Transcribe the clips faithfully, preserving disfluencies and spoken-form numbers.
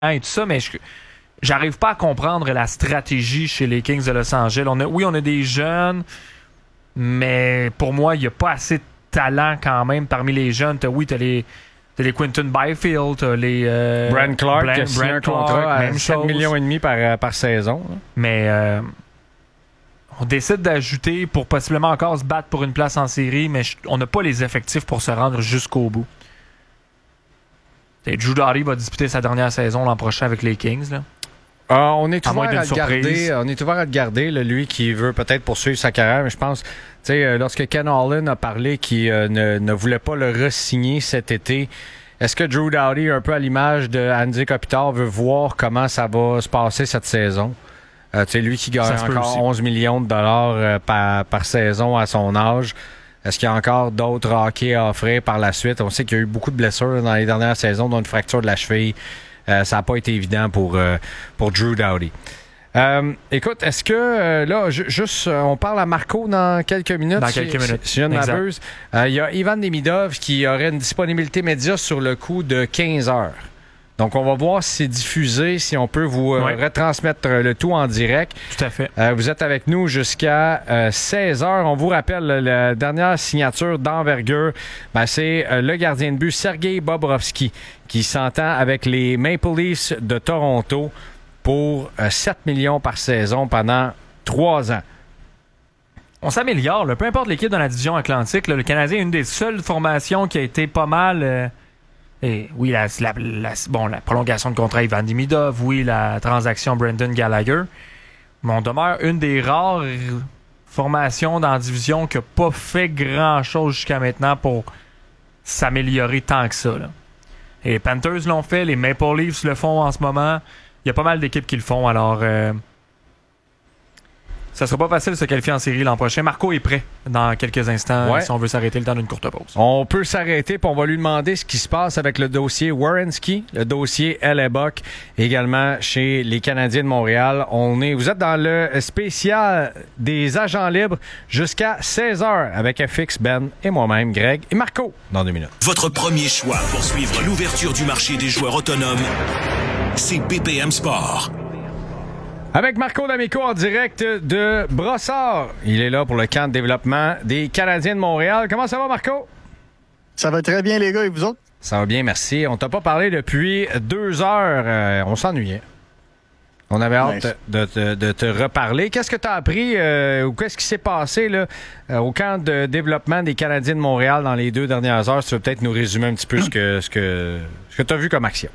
et tout ça, mais je, j'arrive pas à comprendre la stratégie chez les Kings de Los Angeles. On a, oui, on a des jeunes, mais pour moi, il n'y a pas assez de talent quand même parmi les jeunes. T'as, oui, tu as les, t'as les Quinton Byfield, tu as les... Euh, Brent Clark Blan- qui a signé Brent un contrat Clark, à même sept chose. millions et demi par, par saison. Là. Mais euh, on décide d'ajouter pour possiblement encore se battre pour une place en série, mais je, on n'a pas les effectifs pour se rendre jusqu'au bout. Et Drew Doughty va disputer sa dernière saison l'an prochain avec les Kings. Là. Euh, on est À moins ouvert à d'une le garder. surprise. On est ouvert à le garder, là, lui qui veut peut-être poursuivre sa carrière. Mais je pense, tu sais, euh, lorsque Ken Holland a parlé qu'il euh, ne, ne voulait pas le re-signer cet été, est-ce que Drew Doughty, un peu à l'image de Andy Kopitar, veut voir comment ça va se passer cette saison? Euh, tu sais, lui qui gagne Ça se peut encore aussi. onze millions de dollars euh, par, par saison à son âge. Est-ce qu'il y a encore d'autres hockey à offrir par la suite? On sait qu'il y a eu beaucoup de blessures dans les dernières saisons, dont une fracture de la cheville. Euh, ça n'a pas été évident pour, euh, pour Drew Doughty. Euh, écoute, est-ce que euh, là, ju- juste, euh, on parle à Marco dans quelques minutes? Dans si- quelques si- minutes. Si je ne Exact. m'abuse. Euh, Il y a Ivan Demidov qui aurait une disponibilité média sur le coup de quinze heures. Donc, on va voir si c'est diffusé, si on peut vous euh, Ouais. retransmettre euh, le tout en direct. Tout à fait. Euh, vous êtes avec nous jusqu'à euh, seize heures. On vous rappelle, la, la dernière signature d'envergure, ben, c'est euh, le gardien de but Sergei Bobrovski qui s'entend avec les Maple Leafs de Toronto pour euh, sept millions par saison pendant trois ans. On s'améliore, là. Peu importe l'équipe dans la division Atlantique, là, le Canadien est une des seules formations qui a été pas mal... euh, et oui, la, la, la- bon, la prolongation de contrat Ivan Demidov, oui, la transaction Brendan Gallagher, mais on demeure une des rares formations dans la division qui n'a pas fait grand-chose jusqu'à maintenant pour s'améliorer tant que ça. Là. Et les Panthers l'ont fait, les Maple Leafs le font en ce moment. Il y a pas mal d'équipes qui le font, alors... Euh, ça sera pas facile de se qualifier en série l'an prochain. Marco est prêt dans quelques instants Ouais. si on veut s'arrêter le temps d'une courte pause. On peut s'arrêter puis on va lui demander ce qui se passe avec le dossier Werenski, le dossier Hellebuck, également chez les Canadiens de Montréal. On est, vous êtes dans le spécial des agents libres jusqu'à seize heures avec F X, Ben et moi-même, Greg et Marco, dans deux minutes. Votre premier choix pour suivre l'ouverture du marché des joueurs autonomes, c'est B P M Sport. Avec Marco D'Amico en direct de Brossard. Il est là pour le camp de développement des Canadiens de Montréal. Comment ça va, Marco? Ça va très bien, les gars, et vous autres? Ça va bien, merci. On t'a pas parlé depuis deux heures. Euh, on s'ennuyait. On avait hâte Nice. de, de- de te reparler. Qu'est-ce que tu as appris euh, ou qu'est-ce qui s'est passé là, euh, au camp de développement des Canadiens de Montréal dans les deux dernières heures? Tu veux peut-être nous résumer un petit peu ce que, ce que, ce que tu as vu comme action.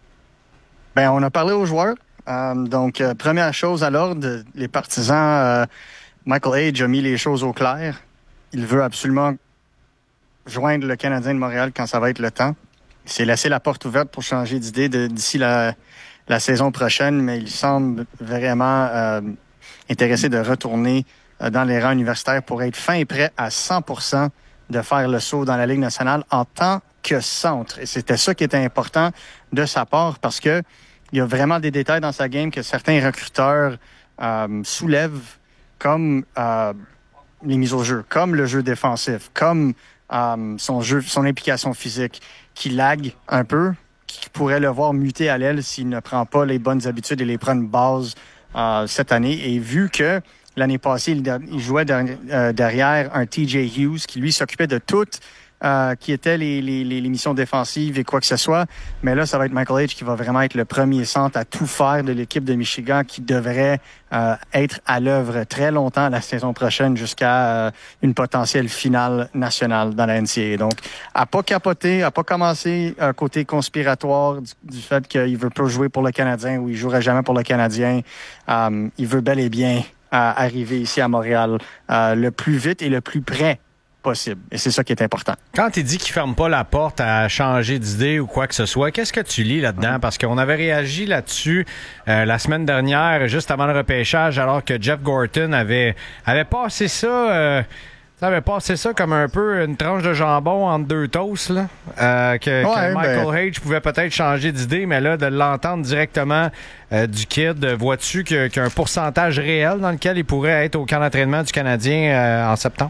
Ben, on a parlé aux joueurs. Euh, donc, euh, première chose à l'ordre, les partisans, euh, Michael Age a mis les choses au clair. Il veut absolument joindre le Canadien de Montréal quand ça va être le temps. Il s'est laissé la porte ouverte pour changer d'idée de- d'ici la, la saison prochaine, mais il semble vraiment euh, intéressé de retourner euh, dans les rangs universitaires pour être fin et prêt à cent pour cent de faire le saut dans la Ligue nationale en tant que centre. Et c'était ça qui était important de sa part parce que il y a vraiment des détails dans sa game que certains recruteurs euh, soulèvent, comme euh, les mises au jeu, comme le jeu défensif, comme euh, son jeu, son implication physique, qui lag un peu, qui pourrait le voir muter à l'aile s'il ne prend pas les bonnes habitudes et les prend de base euh, cette année. Et vu que l'année passée, il, il jouait der- euh, derrière un T J Hughes qui, lui, s'occupait de tout, euh, qui étaient les, les, les, les missions défensives et quoi que ce soit. Mais là, ça va être Michael Age qui va vraiment être le premier centre à tout faire de l'équipe de Michigan qui devrait euh, être à l'œuvre très longtemps la saison prochaine jusqu'à euh, une potentielle finale nationale dans la N C A A. Donc, à pas capoter, à pas commencer un côté conspiratoire du, du fait qu'il veut pas jouer pour le Canadien ou il jouerait jamais pour le Canadien. Euh, il veut bel et bien euh, arriver ici à Montréal euh, le plus vite et le plus près possible. Et c'est ça qui est important. Quand il dit qu'il ferme pas la porte à changer d'idée ou quoi que ce soit, qu'est-ce que tu lis là-dedans? Parce qu'on avait réagi là-dessus euh, la semaine dernière, juste avant le repêchage, alors que Jeff Gorton avait, avait passé ça... Euh, ça avait passé ça comme un peu une tranche de jambon entre deux toasts, là. Euh, que, que Ouais, Michael ben- H pouvait peut-être changer d'idée, mais là, de l'entendre directement euh, du kid, vois-tu que- qu'il y a un pourcentage réel dans lequel il pourrait être au camp d'entraînement du Canadien euh, en septembre?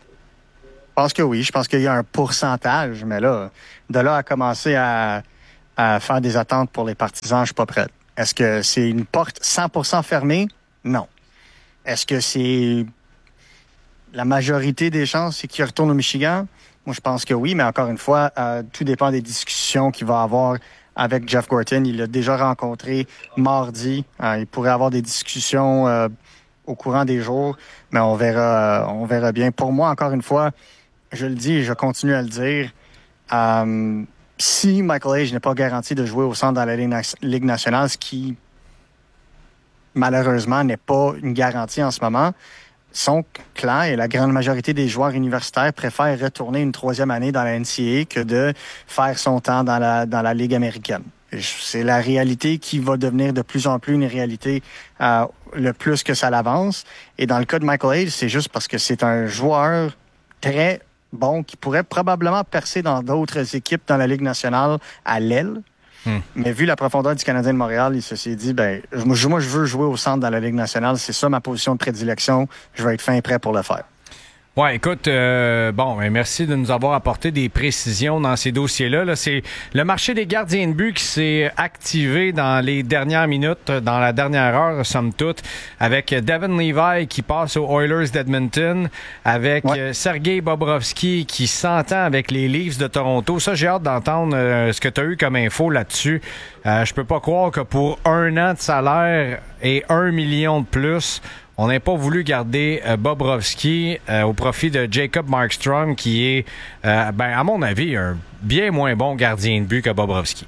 Je pense que oui. Je pense qu'il y a un pourcentage, mais là, de là à commencer à, à faire des attentes pour les partisans, je suis pas prêt. Est-ce que c'est une porte cent pour cent fermée? Non. Est-ce que c'est la majorité des chances c'est qu'il retourne au Michigan? Moi, je pense que oui, mais encore une fois, euh, tout dépend des discussions qu'il va avoir avec Jeff Gorton. Il l'a déjà rencontré mardi. Euh, il pourrait avoir des discussions euh, au courant des jours, mais on verra, euh, on verra bien. Pour moi, encore une fois, je le dis et je continue à le dire, euh, si Michael Age n'est pas garanti de jouer au centre dans la Ligue, na- Ligue nationale, ce qui, malheureusement, n'est pas une garantie en ce moment, son clan et la grande majorité des joueurs universitaires préfèrent retourner une troisième année dans la N C A A que de faire son temps dans la, dans la Ligue américaine. C'est la réalité qui va devenir de plus en plus une réalité euh, le plus que ça l'avance. Et dans le cas de Michael Age, c'est juste parce que c'est un joueur très bon qui pourrait probablement percer dans d'autres équipes dans la Ligue nationale à l'aile. Hmm. Mais vu la profondeur du Canadien de Montréal, il se s'est dit, ben, moi, je veux jouer au centre dans la Ligue nationale. C'est ça ma position de prédilection. Je vais être fin et prêt pour le faire. Ouais, écoute, euh, bon, merci de nous avoir apporté des précisions dans ces dossiers-là. Là, c'est le marché des gardiens de but qui s'est activé dans les dernières minutes, dans la dernière heure, somme toute, avec Devin Levi qui passe aux Oilers d'Edmonton, avec ouais. euh, Sergei Bobrovsky qui s'entend avec les Leafs de Toronto. Ça, j'ai hâte d'entendre euh, ce que tu as eu comme info là-dessus. Euh, je peux pas croire que pour un an de salaire et un million de plus, on n'a pas voulu garder euh, Bobrovsky euh, au profit de Jacob Markstrom, qui est, euh, ben, à mon avis, un bien moins bon gardien de but que Bobrovsky.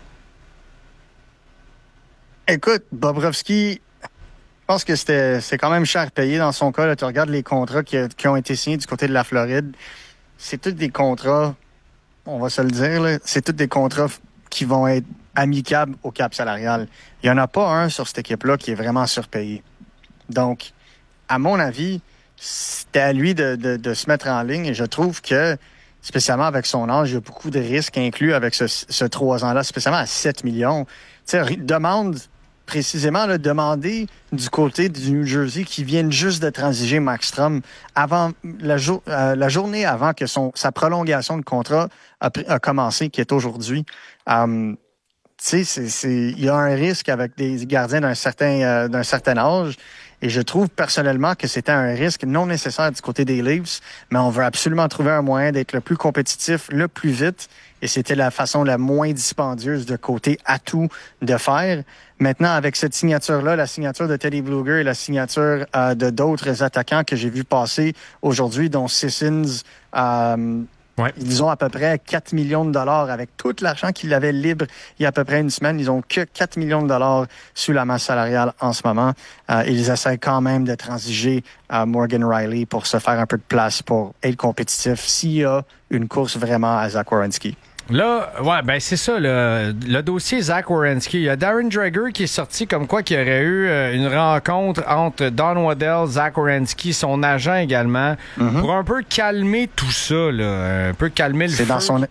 Écoute, Bobrovsky, je pense que c'était c'est quand même cher payé dans son cas. Là, tu regardes les contrats qui, qui ont été signés du côté de la Floride. C'est tous des contrats, on va se le dire, là, c'est tous des contrats qui vont être amicables au cap salarial. Il n'y en a pas un sur cette équipe-là qui est vraiment surpayé. Donc, à mon avis, c'était à lui de, de, de se mettre en ligne et je trouve que, spécialement avec son âge, il y a beaucoup de risques inclus avec ce, ce trois ans-là, spécialement à sept millions. Tu sais, demande précisément, là, demander du côté du New Jersey qui viennent juste de transiger Markstrom avant la, jour, euh, la journée avant que son, sa prolongation de contrat a, a commencé, qui est aujourd'hui. Um, tu sais, il y a un risque avec des gardiens d'un certain, euh, d'un certain âge. Et je trouve personnellement que c'était un risque non nécessaire du côté des Leafs, mais on veut absolument trouver un moyen d'être le plus compétitif, le plus vite. Et c'était la façon la moins dispendieuse de côté atout de faire. Maintenant, avec cette signature-là, la signature de Teddy Blueger et la signature euh, de d'autres attaquants que j'ai vu passer aujourd'hui, dont Sissons, euh, ouais. Ils ont à peu près quatre millions de dollars avec tout l'argent qu'ils avaient libre il y a à peu près une semaine. Ils ont que quatre millions de dollars sous la masse salariale en ce moment. Euh, ils essaient quand même de transiger à Morgan Riley pour se faire un peu de place pour être compétitif s'il y a une course vraiment à Zach Werenski. Là, ouais, ben c'est ça, le, le dossier Zach Werenski. Il y a Darren Dreger qui est sorti comme quoi qu'il y aurait eu une rencontre entre Don Waddell, Zach Werenski, son agent également, mm-hmm. pour un peu calmer tout ça, là, un peu calmer le c'est feu. Dans son,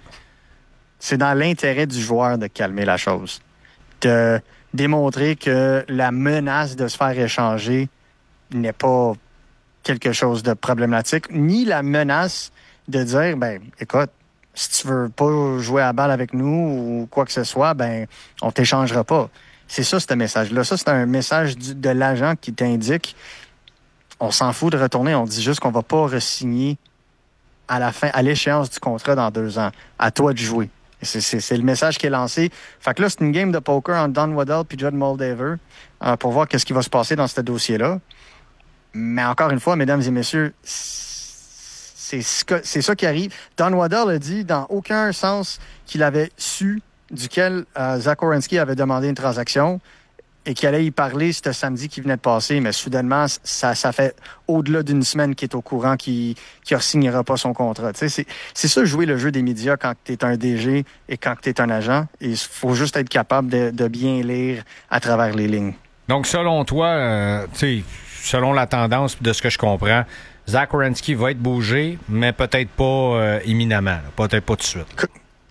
c'est dans l'intérêt du joueur de calmer la chose. De démontrer que la menace de se faire échanger n'est pas quelque chose de problématique, ni la menace de dire, ben, écoute, si tu veux pas jouer à la balle avec nous ou quoi que ce soit, ben on t'échangera pas. C'est ça, ce message-là. Ça, c'est un message du, de l'agent qui t'indique on s'en fout de retourner, on dit juste qu'on va pas re-signer à la fin, à l'échéance du contrat dans deux ans. À toi de jouer. C'est, c'est, c'est le message qui est lancé. Fait que là, c'est une game de poker entre Don Waddell et Judd Moldaver euh, pour voir qu'est-ce qui va se passer dans ce dossier-là. Mais encore une fois, mesdames et messieurs, C'est, c'est ça qui arrive. Don Waddell a dit dans aucun sens qu'il avait su duquel euh, Zach Werenski avait demandé une transaction et qu'il allait y parler ce samedi qui venait de passer. Mais soudainement, ça, ça fait au-delà d'une semaine qu'il est au courant qu'il ne re-signera pas son contrat. Tu sais, c'est, c'est ça jouer le jeu des médias quand tu es un D G et quand tu es un agent. Il faut juste être capable de, de bien lire à travers les lignes. Donc, selon toi, euh, tu sais, selon la tendance de ce que je comprends, Zach Werenski va être bougé, mais peut-être pas euh, imminemment, là. Peut-être pas tout de suite.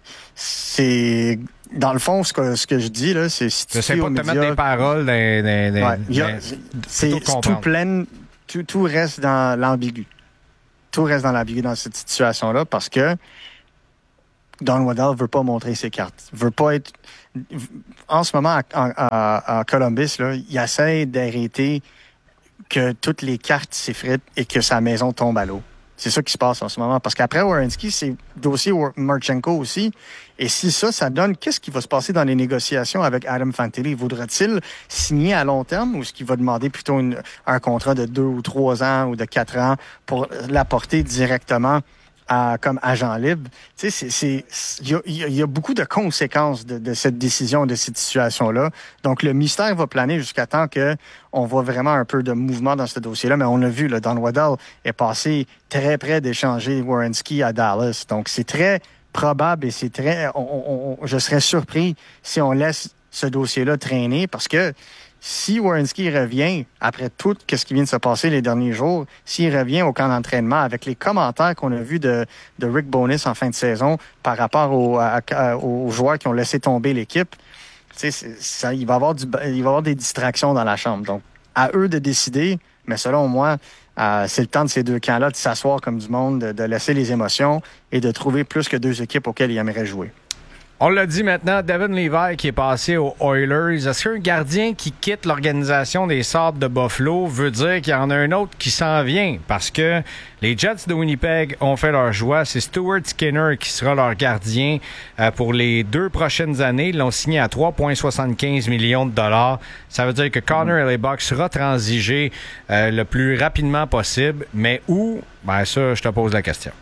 C'est dans le fond ce que ce que je dis là, c'est si tu je sais pas de te médias, mettre des paroles, des, des, des, ouais, des, y a, c'est tout plein, tout, tout reste dans l'ambigu. Tout reste dans l'ambigu dans cette situation là parce que Don Waddell veut pas montrer ses cartes, veut pas être en ce moment, à, à, à Columbus, là, il essaie d'arrêter que toutes les cartes s'effritent et que sa maison tombe à l'eau. C'est ça qui se passe en ce moment. Parce qu'après Werenski, c'est dossier Marchenko aussi. Et si ça, ça donne, qu'est-ce qui va se passer dans les négociations avec Adam Fantilli? Voudra-t-il signer à long terme ou est-ce qu'il va demander plutôt une, un contrat de deux ou trois ans ou de quatre ans pour l'apporter directement à, comme agent libre? Tu sais, c'est, c'est, il y a, il y a beaucoup de conséquences de, de cette décision, de cette situation-là. Donc, le mystère va planer jusqu'à temps que on voit vraiment un peu de mouvement dans ce dossier-là. Mais on l'a vu, là, Don Waddell est passé très près d'échanger Werenski à Dallas. Donc, c'est très probable et c'est très... On, on, on, je serais surpris si on laisse ce dossier-là traîner parce que si Werenski revient, après tout ce qui vient de se passer les derniers jours, s'il revient au camp d'entraînement avec les commentaires qu'on a vus de, de Rick Bowness en fin de saison par rapport au, à, à, aux joueurs qui ont laissé tomber l'équipe, tu sais, ça, il va y avoir du, il va y avoir des distractions dans la chambre. Donc, à eux de décider, mais selon moi, euh, c'est le temps de ces deux camps-là de s'asseoir comme du monde, de, de laisser les émotions et de trouver plus que deux équipes auxquelles ils aimeraient jouer. On l'a dit maintenant, Devin Levi qui est passé aux Oilers. Est-ce qu'un gardien qui quitte l'organisation des Sabres de Buffalo veut dire qu'il y en a un autre qui s'en vient? Parce que les Jets de Winnipeg ont fait leur choix. C'est Stuart Skinner qui sera leur gardien euh, pour les deux prochaines années. Ils l'ont signé à trois virgule soixante-quinze millions de dollars. Ça veut dire que Connor Hellebuyck sera transigé euh, le plus rapidement possible. Mais où? Ben ça, je te pose la question.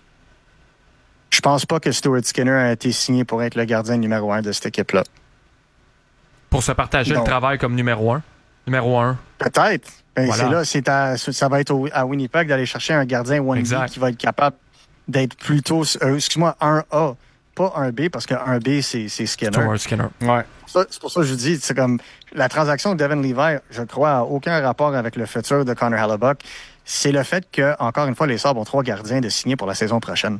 Je pense pas que Stuart Skinner a été signé pour être le gardien numéro un de cette équipe-là. Pour se partager non. le travail comme numéro un. Numéro un. Peut-être. Ben, voilà. C'est là, c'est à, ça va être au, à Winnipeg d'aller chercher un gardien one B qui va être capable d'être plutôt, euh, excuse-moi, un A, pas un B, parce que un B, c'est, c'est Skinner. Stuart Skinner. Ouais. Ça, c'est pour ça que je vous dis, c'est comme la transaction de Devin Levi, je crois, n'a aucun rapport avec le futur de Connor Hellebuyck. C'est le fait que, encore une fois, les Sabres ont trois gardiens de signer pour la saison prochaine.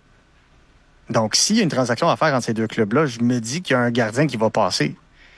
Donc, s'il y a une transaction à faire entre ces deux clubs-là, je me dis qu'il y a un gardien qui va passer.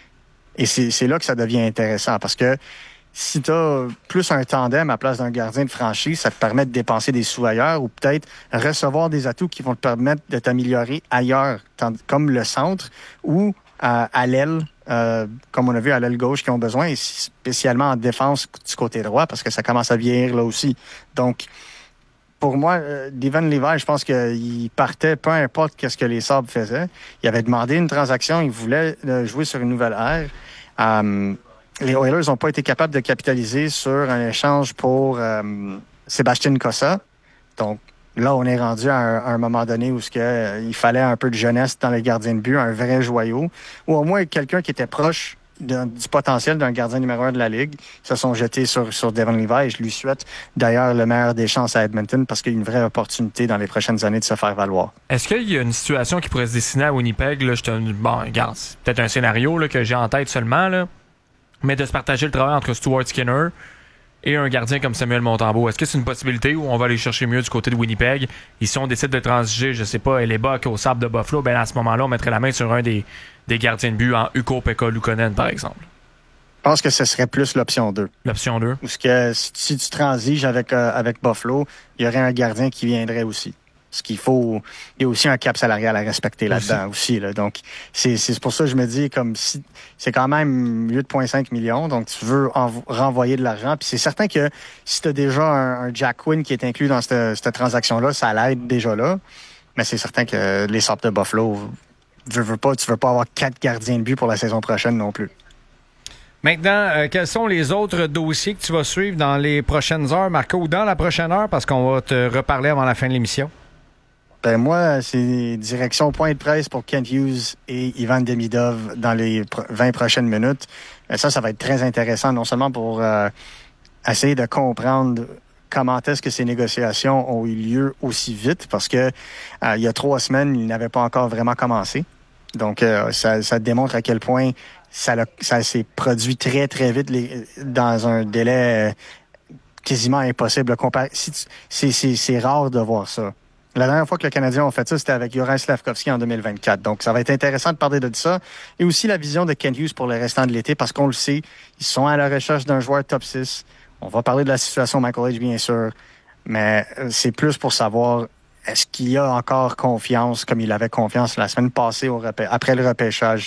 Et c'est, c'est là que ça devient intéressant. Parce que si tu as plus un tandem à place d'un gardien de franchise, ça te permet de dépenser des sous ailleurs ou peut-être recevoir des atouts qui vont te permettre de t'améliorer ailleurs, comme le centre ou à, à l'aile, euh, comme on a vu à l'aile gauche, qui ont besoin, et spécialement en défense du côté droit, parce que ça commence à vieillir là aussi. Donc, pour moi, euh, Devin Levi, je pense qu'il partait peu importe qu'est-ce que les Sabres faisaient. Il avait demandé une transaction, il voulait euh, jouer sur une nouvelle ère. Euh, les Oilers n'ont pas été capables de capitaliser sur un échange pour euh, Sébastien Cossa. Donc là, on est rendu à un, à un moment donné où ce que, euh, il fallait un peu de jeunesse dans les gardiens de but, un vrai joyau, ou au moins quelqu'un qui était proche De, du potentiel d'un gardien numéro un de la Ligue. Ils se sont jetés sur, sur Devin Levi et je lui souhaite d'ailleurs le meilleur des chances à Edmonton parce qu'il y a une vraie opportunité dans les prochaines années de se faire valoir. Est-ce qu'il y a une situation qui pourrait se dessiner à Winnipeg? Là, je te, bon, regarde, c'est peut-être un scénario là, que j'ai en tête seulement, là, mais de se partager le travail entre Stuart Skinner et un gardien comme Samuel Montembeault. Est-ce que c'est une possibilité où on va aller chercher mieux du côté de Winnipeg? Et si on décide de transiger, je sais pas, Hellebuyck au Sabres de Buffalo, ben à ce moment-là, on mettrait la main sur un des, des gardiens de but en Ukko-Pekka Luukkonen, par exemple. Je pense que ce serait plus l'option deux. L'option deux? Parce que si, si tu transiges avec, euh, avec Buffalo, il y aurait un gardien qui viendrait aussi. Ce qu'il faut, il y a aussi un cap salarial à respecter là-dedans aussi. aussi là. Donc, c'est, c'est pour ça que je me dis, comme si c'est quand même huit virgule cinq millions, donc tu veux en, renvoyer de l'argent. Puis c'est certain que si tu as déjà un, un Jack Quinn qui est inclus dans cette, cette transaction-là, ça l'aide déjà là. Mais c'est certain que les Sabres de Buffalo, veux, veux pas, tu veux pas avoir quatre gardiens de but pour la saison prochaine non plus. Maintenant, euh, quels sont les autres dossiers que tu vas suivre dans les prochaines heures, Marco, ou dans la prochaine heure, parce qu'on va te reparler avant la fin de l'émission? Ben moi, c'est direction point de presse pour Kent Hughes et Ivan Demidov dans les vingt prochaines minutes. Ça, ça va être très intéressant, non seulement pour euh, essayer de comprendre comment est-ce que ces négociations ont eu lieu aussi vite, parce que euh, il y a trois semaines, ils n'avaient pas encore vraiment commencé. Donc, euh, ça, ça démontre à quel point ça, ça s'est produit très, très vite les, dans un délai euh, quasiment impossible. Compar- si tu, c'est, c'est, c'est rare de voir ça. La dernière fois que le Canadien a fait ça, c'était avec Juraj Slafkovský en deux mille vingt-quatre. Donc, ça va être intéressant de parler de ça. Et aussi la vision de Kent Hughes pour le restant de l'été, parce qu'on le sait, ils sont à la recherche d'un joueur top six. On va parler de la situation Michael H, bien sûr. Mais c'est plus pour savoir, est-ce qu'il y a encore confiance, comme il avait confiance la semaine passée au repê- après le repêchage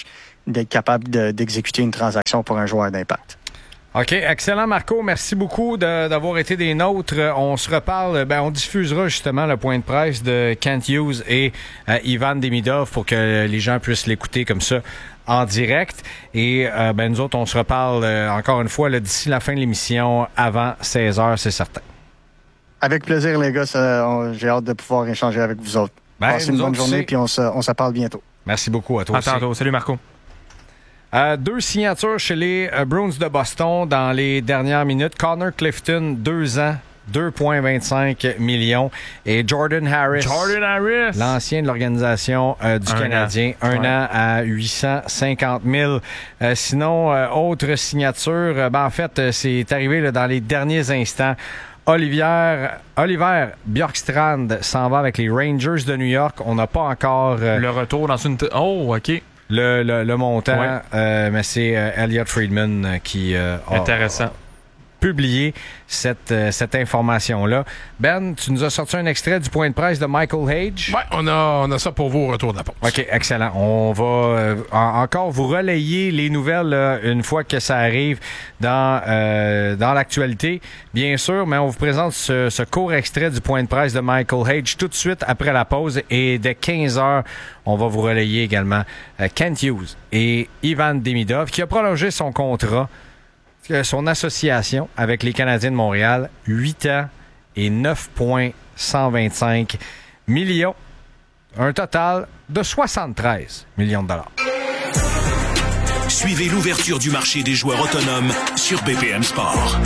d'être capable de, d'exécuter une transaction pour un joueur d'impact. OK, excellent Marco, merci beaucoup de, d'avoir été des nôtres. On se reparle, ben on diffusera justement le point de presse de Kent Hughes et euh, Ivan Demidov pour que les gens puissent l'écouter comme ça en direct. Et euh, ben nous autres, on se reparle euh, encore une fois là, d'ici la fin de l'émission, avant seize heures, c'est certain. Avec plaisir les gars, ça, on, j'ai hâte de pouvoir échanger avec vous autres. Ben, Passez une bonne journée, puis on se, on se parle bientôt. Merci beaucoup à toi à aussi. tantôt. Salut Marco. Euh, deux signatures chez les euh, Bruins de Boston dans les dernières minutes. Connor Clifton, deux ans, deux virgule vingt-cinq millions. Et Jordan Harris, Jordan Harris, l'ancien de l'organisation euh, du un Canadien, an. un Ouais. an à huit cent cinquante mille. Euh, sinon, euh, autre signature, euh, ben, en fait, euh, c'est arrivé là, dans les derniers instants. Olivier, Oliver Bjorkstrand s'en va avec les Rangers de New York. On n'a pas encore euh, le retour dans une... T- oh, OK. le, le, le montant, Ouais. euh, mais c'est euh, Elliot Friedman euh, qui euh, a Intéressant. publié cette, euh, cette information-là. Ben, tu nous as sorti un extrait du point de presse de Michael Hage. Ouais, on a, on a ça pour vous au retour de la pause. OK, excellent. On va euh, en- encore vous relayer les nouvelles là, une fois que ça arrive dans, euh, dans l'actualité, bien sûr, mais on vous présente ce, ce court extrait du point de presse de Michael Hage tout de suite après la pause. Et dès quinze heures, on va vous relayer également euh, Kent Hughes et Ivan Demidov, qui a prolongé son contrat, euh, son association avec les Canadiens de Montréal, huit ans et neuf virgule cent vingt-cinq millions. Un total de soixante-treize millions de dollars. Suivez l'ouverture du marché des joueurs autonomes sur B P M Sport.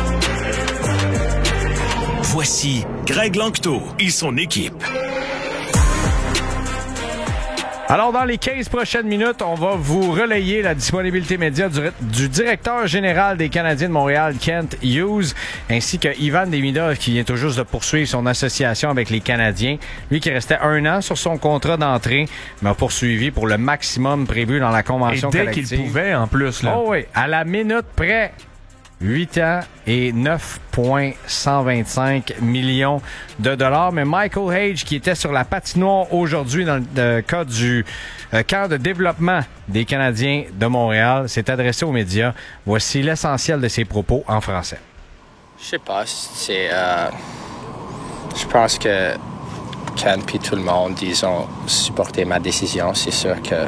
Voici Greg Lanctot et son équipe. Alors, dans les quinze prochaines minutes, on va vous relayer la disponibilité média du, du directeur général des Canadiens de Montréal, Kent Hughes, ainsi que Ivan Demidov, qui vient tout juste de poursuivre son association avec les Canadiens. Lui qui restait un an sur son contrat d'entrée, mais a poursuivi pour le maximum prévu dans la Et convention dès collective. qu'il pouvait, en plus. Là. Oh oui, à la minute près. huit ans et neuf virgule cent vingt-cinq millions de dollars. Mais Michael Hage, qui était sur la patinoire aujourd'hui dans le euh, cas du euh, camp de développement des Canadiens de Montréal, s'est adressé aux médias. Voici l'essentiel de ses propos en français. Je sais pas, c'est... Euh, je pense que Ken puis tout le monde, ils ont supporté ma décision. C'est sûr que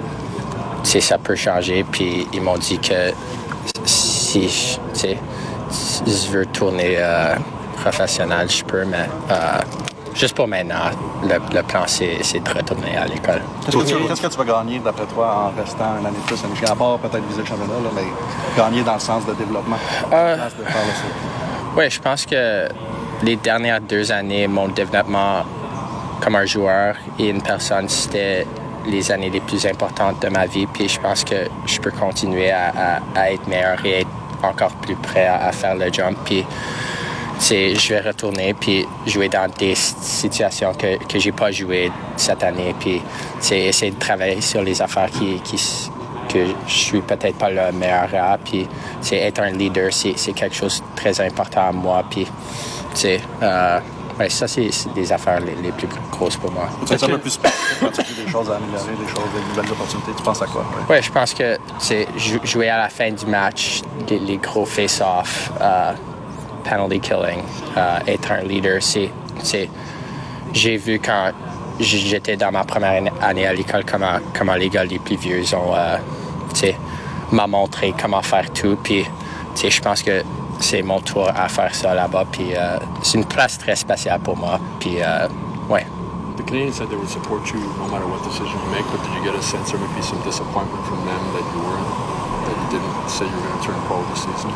ça peut changer. Puis ils m'ont dit que si, si je veux tourner euh, professionnel, je peux, mais euh, juste pour maintenant, le, le plan, c'est, c'est de retourner à l'école. Qu'est-ce que, tu, qu'est-ce que tu vas gagner, d'après toi, en restant une année de plus à Michigan, à part peut-être viser le championnat, là, mais gagner dans le sens de développement? Euh, de faire le saut? Oui, je pense que les dernières deux années, mon développement comme un joueur et une personne, c'était les années les plus importantes de ma vie. Puis je pense que je peux continuer à, à, à être meilleur et être encore plus prêt à, à faire le jump. Puis je vais retourner puis jouer dans des situations que, que j'ai pas joué cette année. Puis essayer de travailler sur les affaires qui, qui, que je suis peut-être pas le meilleur à. Puis être un leader, c'est, c'est quelque chose de très important à moi. Puis euh, ouais, ça, c'est, c'est des affaires les, les plus grosses pour moi. Tu es un peu plus spécifique quand tu as des choses à améliorer, des choses, des nouvelles opportunités. Tu penses à quoi? Oui, ouais, je pense que jouer à la fin du match, les, les gros face-off, uh, penalty killing, uh, être un leader, c'est, c'est... J'ai vu quand j'étais dans ma première année à l'école comment, comment les gars les plus vieux ont, uh, m'a montré comment faire tout. Puis, je pense que c'est mon tour à faire ça là-bas. Puis, uh, c'est une place très spéciale pour moi. Puis, uh, ouais. The Canadians said they would support you no matter what decision you make, but did you get a sense there would be some disappointment from them that you weren't, that you didn't say you were going to turn pro this season?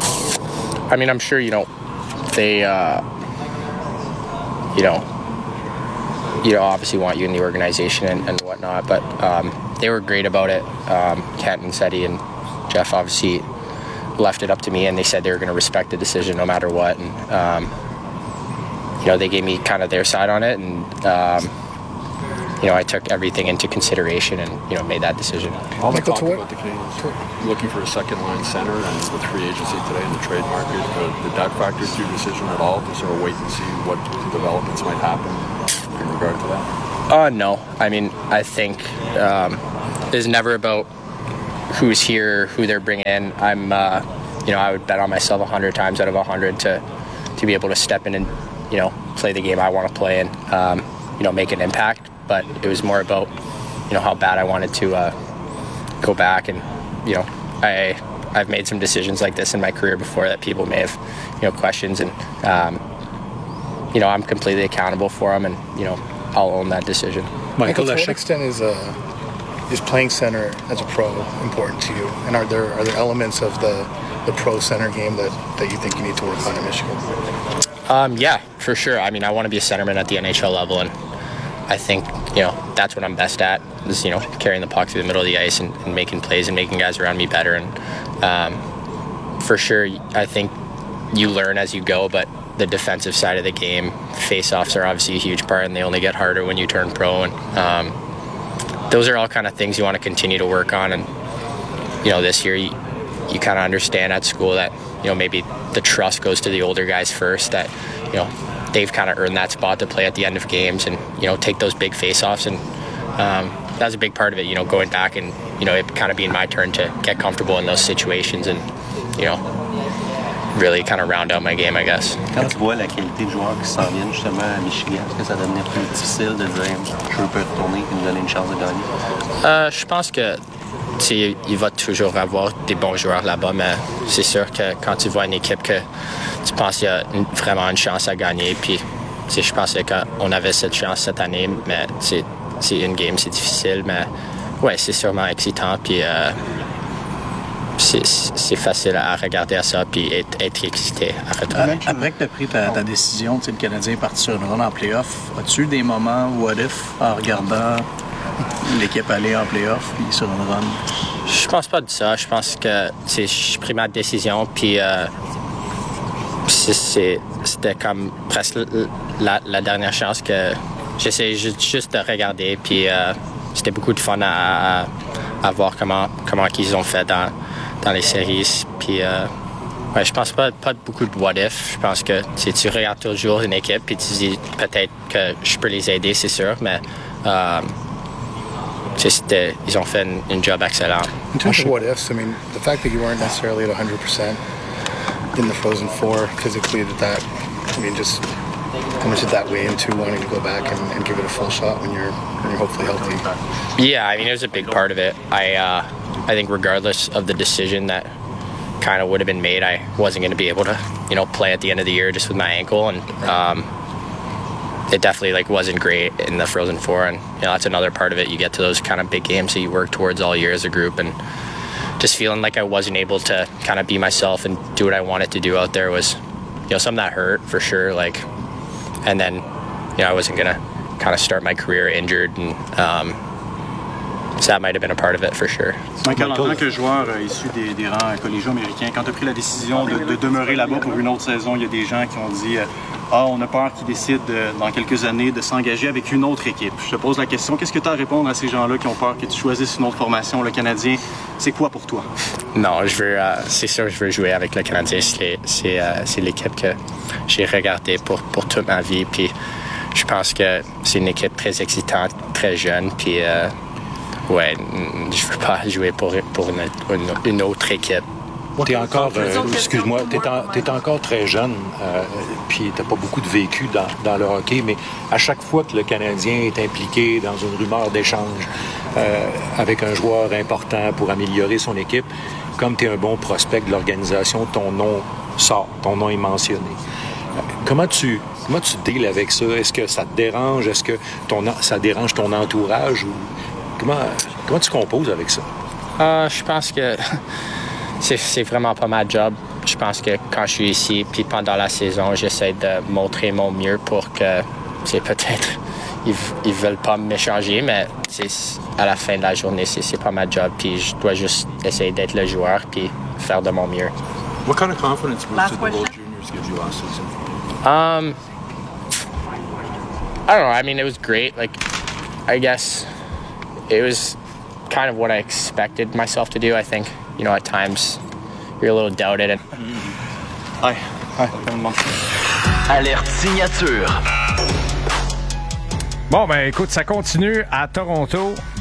I mean, I'm sure, you know, they, uh, you know, you know, obviously want you in the organization and, and whatnot, but um, they were great about it. Um, Kent and Seti and Jeff obviously left it up to me, and they said they were going to respect the decision no matter what. And, um, you know, they gave me kind of their side on it, and, um, you know, I took everything into consideration and, you know, made that decision. All the talk about the Canadians looking for a second-line center and with free agency today in the trade market, uh, did that factor into your decision at all to sort of wait and see what developments might happen in regard to that? Uh, no. I mean, I think um, it's never about who's here, who they're bringing in. I'm, uh, you know, I would bet on myself a hundred times out of a hundred to to be able to step in and, you know, play the game I want to play and, um, you know, make an impact. But it was more about, you know, how bad I wanted to uh, go back and, you know, I I've made some decisions like this in my career before that people may have, you know, questions and, um, you know, I'm completely accountable for them and, you know, I'll own that decision. Michael, to what extent is uh, is playing center as a pro important to you? And are there are there elements of the, the pro center game that, that you think you need to work on in Michigan? Um, yeah, for sure. I mean, I want to be a centerman at the N H L level, and I think, you know, that's what I'm best at, is, you know, carrying the puck through the middle of the ice and, and making plays and making guys around me better. And um, for sure, I think you learn as you go, but the defensive side of the game, face-offs are obviously a huge part, and they only get harder when you turn pro. And um, those are all kind of things you want to continue to work on. And, you know, this year you, you kind of understand at school that, you know, maybe the trust goes to the older guys first, that, you know, they've kind of earned that spot to play at the end of games and, you know, take those big face-offs. And um, that was a big part of it, you know, going back and, you know, it kind of being my turn to get comfortable in those situations and, you know, really kind of round out my game, I guess. Quand tu vois la qualité de joueurs qui s'en viennent justement à Michigan, est-ce que ça va devenir plus difficile de dire je peux retourner et me donner une chance de gagner? Euh, je pense que il va toujours avoir des bons joueurs là-bas, mais c'est sûr que quand tu vois une équipe que tu penses qu'il y a une, vraiment une chance à gagner, puis je pense qu'on avait cette chance cette année, mais c'est une game, c'est difficile, mais ouais, c'est sûrement excitant, puis euh, c'est facile à regarder à ça puis être, être excité à retourner. Après que tu as pris ta, ta décision, le Canadien est parti sur une run en play-off, as-tu eu des moments what if en regardant l'équipe aller en play-off puis sur une run? Je pense pas de ça. Je pense que j'ai pris ma décision puis euh, c'était comme presque la, la dernière chance que j'essayais juste de regarder puis euh, c'était beaucoup de fun à, à, à voir comment, comment ils ont fait dans dans les séries, puis euh, ouais, je pense pas, pas beaucoup de what if. Je pense que tu regardes toujours une équipe puis tu dis peut-être que je peux les aider, c'est sûr, mais euh, ils ont fait un job excellent. In terms of what ifs, I mean, the fact that you weren't necessarily at one hundred percent in the Frozen Four physically, did that, I mean, just how much did that weigh into wanting to go back and, and give it a full shot when you're, when you're hopefully healthy? Yeah, I mean, it was a big part of it. I, uh, I think regardless of the decision that kind of would have been made, I wasn't going to be able to, you know, play at the end of the year just with my ankle, and um, it definitely like wasn't great in the Frozen Four, and you know that's another part of it. You get to those kind of big games that you work towards all year as a group, and just feeling like I wasn't able to kind of be myself and do what I wanted to do out there was, you know, something that hurt for sure. Like, and then, you know, I wasn't going to kind of start my career injured, and um, so that might have been a part of it for sure. Michael, en tant que joueur euh, issu des, des rangs collégiaux américains, quand tu as pris la décision de, de demeurer là-bas pour une autre saison, il y a des gens qui ont dit euh, ah, on a peur qu'ils décident de, dans quelques années de s'engager avec une autre équipe. Je te pose la question, qu'est-ce que tu as à répondre à ces gens-là qui ont peur que tu choisisses une autre formation, le Canadien? C'est quoi pour toi? Non, je veux, euh, c'est sûr, je veux jouer avec le Canadien. C'est euh, l'équipe que j'ai regardée pour, pour toute ma vie. Puis je pense que c'est une équipe très excitante, très jeune. Puis euh, ouais, je veux pas jouer pour, pour une, une, une autre équipe. T'es encore, euh, excuse-moi, t'es, en, t'es encore très jeune, euh, puis t'as pas beaucoup de vécu dans, dans le hockey, mais à chaque fois que le Canadien est impliqué dans une rumeur d'échange euh, avec un joueur important pour améliorer son équipe, comme t'es un bon prospect de l'organisation, ton nom sort, ton nom est mentionné. Euh, comment tu comment tu deals avec ça? Est-ce que ça te dérange? Est-ce que ton, ça dérange ton entourage? Ou comment, comment tu composes avec ça? Euh, je pense que c'est vraiment pas ma job. Je pense que quand je suis ici, puis pendant la saison, j'essaie de montrer mon mieux pour que, c'est peut-être, ils, ils veulent pas m'échanger, mais à la fin de la journée, c'est pas ma job, puis je dois juste essayer d'être le joueur, puis faire de mon mieux. What kind of confidence boost did the World Juniors give you last season? Um, I don't know. I mean, it was great. Like, I guess it was kind of what I expected myself to do, I think. You know, at times, you're a little doubted. And... Hi. Hi. Alerte signature. Bon, ben écoute, ça continue à Toronto.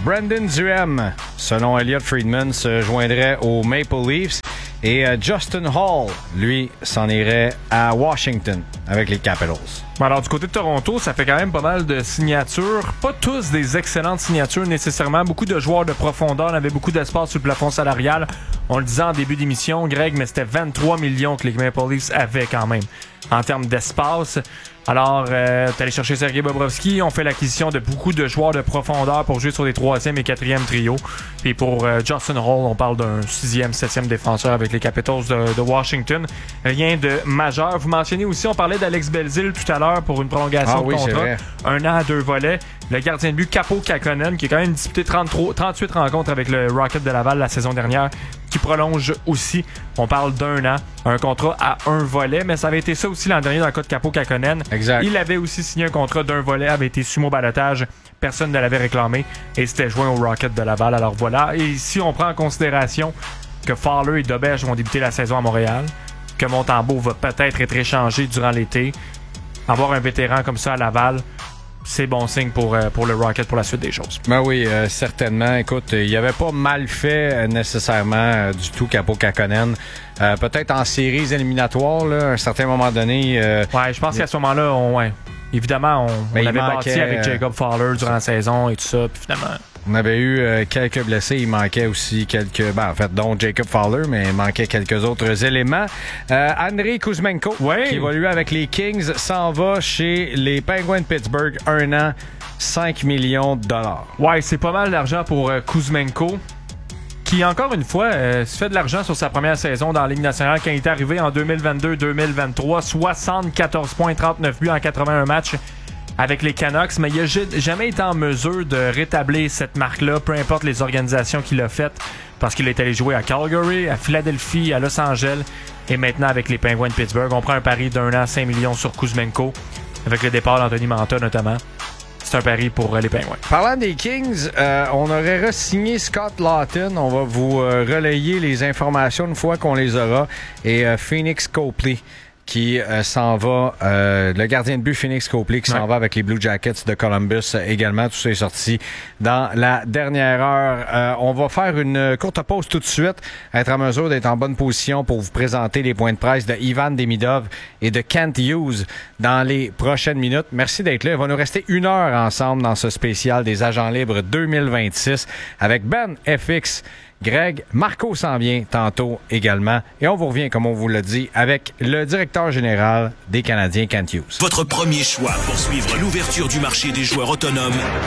Brandon Duhem, selon Elliot Friedman, se joindrait aux Maple Leafs. Et euh, Justin Hall, lui, s'en irait à Washington avec les Capitals. Alors, du côté de Toronto, ça fait quand même pas mal de signatures. Pas tous des excellentes signatures nécessairement. Beaucoup de joueurs de profondeur. On avait beaucoup d'espace sur le plafond salarial. On le disait en début d'émission, Greg, mais c'était vingt-trois millions que les Maple Leafs avaient quand même en termes d'espace. Alors, euh, t'es allé chercher Sergei Bobrovsky. On fait l'acquisition de beaucoup de joueurs de profondeur pour jouer sur les troisième et quatrième trios. Puis pour euh, Justin Hall, on parle d'un sixième, septième défenseur avec les Capitals de, de Washington. Rien de majeur. Vous mentionnez aussi, on parlait d'Alex Belzile tout à l'heure pour une prolongation ah, oui, de contrat. Un an à deux volets. Le gardien de but Capo Kakkonen, qui a quand même disputé trente-trois, trente-huit rencontres avec le Rocket de Laval la saison dernière, qui prolonge aussi. On parle d'un an, un contrat à un volet, mais ça avait été ça aussi l'an dernier dans le cas de Capo Kakkonen. Exact. Il avait aussi signé un contrat d'un volet, avait été sumo balotage. Personne ne l'avait réclamé et c'était joint au Rocket de Laval. Alors voilà. Et si on prend en considération que Fowler et Dobèche vont débuter la saison à Montréal, que Montembeault va peut-être être échangé durant l'été, avoir un vétéran comme ça à Laval, c'est bon signe pour, euh, pour le Rocket pour la suite des choses. Ben oui, euh, certainement. Écoute, il avait pas mal fait euh, nécessairement euh, du tout Capo Kakkonen. Euh, peut-être en séries éliminatoires, là, à un certain moment donné. Euh, ouais, je pense qu'à ce moment-là, on, ouais, évidemment, on, on l'avait bâti avec euh, Jacob Fowler durant la saison et tout ça, puis finalement... On avait eu euh, quelques blessés, il manquait aussi quelques... Ben, en fait, dont Jacob Fowler, mais il manquait quelques autres éléments. Euh, Andrei Kuzmenko, ouais. qui évolue avec les Kings, s'en va chez les Penguins de Pittsburgh, un an, cinq millions de dollars. Ouais, c'est pas mal d'argent pour euh, Kuzmenko, qui, encore une fois, euh, se fait de l'argent sur sa première saison dans la Ligue nationale quand il est arrivé en deux mille vingt-deux deux mille vingt-trois. soixante-quatorze points, trente-neuf buts en quatre-vingt-un matchs avec les Canucks, mais il n'a jamais été en mesure de rétablir cette marque-là, peu importe les organisations qu'il a faites, parce qu'il est allé jouer à Calgary, à Philadelphie, à Los Angeles, et maintenant avec les Penguins de Pittsburgh. On prend un pari d'un an, cinq millions sur Kuzmenko, avec le départ d'Anthony Manta notamment. C'est un pari pour euh, les Penguins. Parlant des Kings, euh, on aurait re-signé Scott Laughton. On va vous euh, relayer les informations une fois qu'on les aura. Et euh, Phoenix Copley, qui euh, s'en va, euh, le gardien de but Phoenix Copley qui ouais. s'en va avec les Blue Jackets de Columbus euh, également. Tout ça est sorti dans la dernière heure. Euh, on va faire une courte pause tout de suite, être en mesure d'être en bonne position pour vous présenter les points de presse de Ivan Demidov et de Kent Hughes dans les prochaines minutes. Merci d'être là. Il va nous rester une heure ensemble dans ce spécial des agents libres deux mille vingt-six avec Ben F X, Greg, Marco s'en vient tantôt également. Et on vous revient, comme on vous l'a dit, avec le directeur général des Canadiens, Kent Hughes. Votre premier choix pour suivre l'ouverture du marché des joueurs autonomes,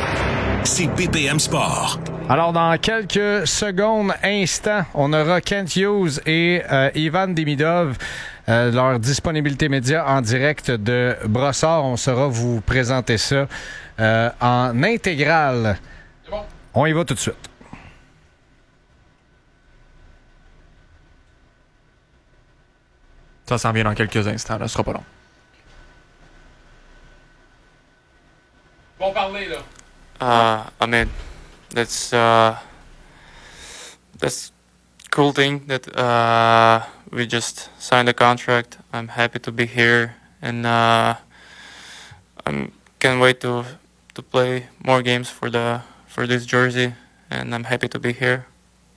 c'est B P M Sport. Alors, dans quelques secondes, instants, on aura Kent Hughes et euh, Ivan Demidov. Euh, leur disponibilité média en direct de Brossard. On saura vous présenter ça euh, en intégrale. C'est bon. On y va tout de suite. Ça s'en vient dans quelques instants, là. Ce sera pas long. Bon parler, là. Uh, I mean, that's uh, that's cool thing that uh, we just signed a contract. I'm happy to be here, and uh, I can't wait to to play more games for the for this jersey, and I'm happy to be here.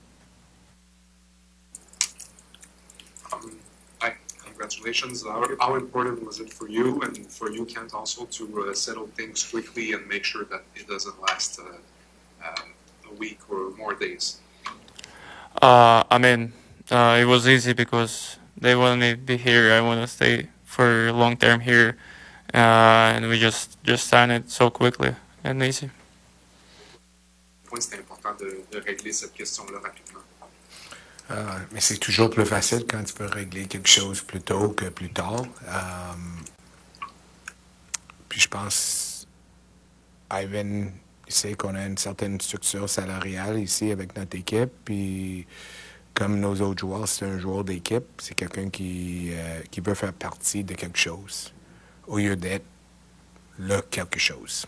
Congratulations. How, how important was it for you and for you, Kent, also to uh, settle things quickly and make sure that it doesn't last uh, um, a week or more days? Uh, I mean, uh, it was easy because they wanted me to be here. I want to stay for long term here, uh, and we just just signed it so quickly and easy. C'était important de, de régler cette question-là rapidement. Euh, mais c'est toujours plus facile quand tu peux régler quelque chose plus tôt que plus tard. Euh, puis je pense, Ivan, il sait qu'on a une certaine structure salariale ici avec notre équipe. Puis comme nos autres joueurs, c'est un joueur d'équipe. C'est quelqu'un qui, euh, qui veut faire partie de quelque chose au lieu d'être le quelque chose.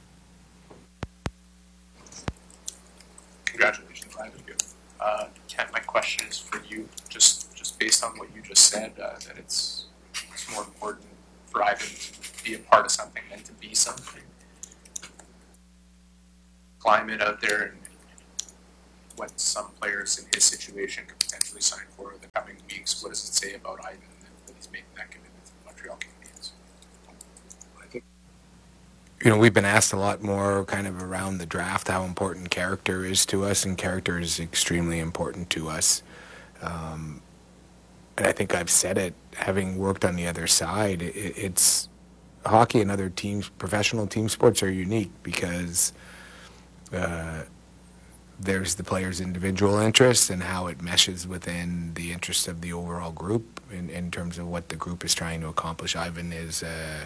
Congratulations, Ivan. Uh, Kent, my question is for you, just just based on what you just said, uh, that it's it's more important for Ivan to be a part of something than to be something. Climate out there in, what some players in his situation could potentially sign for the coming weeks. What does it say about Ivan that he's making that commitment to the Montreal Canadiens? I think, you know, we've been asked a lot more kind of around the draft how important character is to us, and character is extremely important to us. Um, and I think I've said it, having worked on the other side, it, it's hockey and other teams, professional team sports are unique because uh, there's the player's individual interests and how it meshes within the interests of the overall group in, in terms of what the group is trying to accomplish. Ivan is, uh,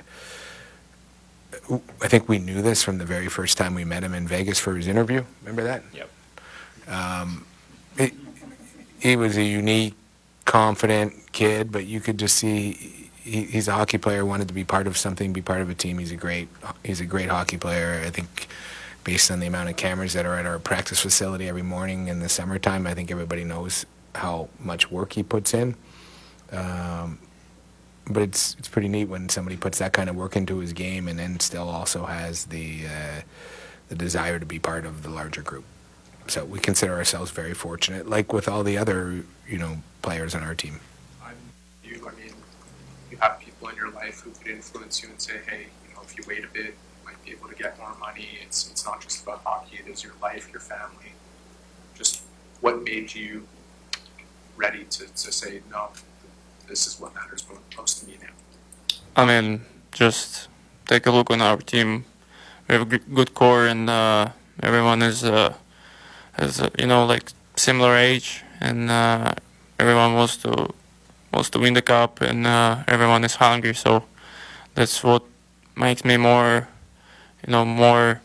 I think we knew this from the very first time we met him in Vegas for his interview. Remember that? Yep. Um, it, he was a unique, confident kid, but you could just see he, he's a hockey player, wanted to be part of something, be part of a team. He's a great, he's a great hockey player. I think based on the amount of cameras that are at our practice facility every morning in the summertime, I think everybody knows how much work he puts in. Um, but it's it's pretty neat when somebody puts that kind of work into his game and then still also has the uh, the desire to be part of the larger group. So we consider ourselves very fortunate, like with all the other, you know, players on our team. I'm you. I mean, you have people in your life who could influence you and say, hey, you know, if you wait a bit, you might be able to get more money. It's it's not just about hockey. It is your life, your family. Just what made you ready to, to say, no, this is what matters most to me now? I mean, just take a look on our team. We have a good core, and uh, everyone is, uh, has, uh, you know, like similar age, and uh, everyone wants to wants to win the cup, and uh, everyone is hungry. So that's what makes me more, you know, more.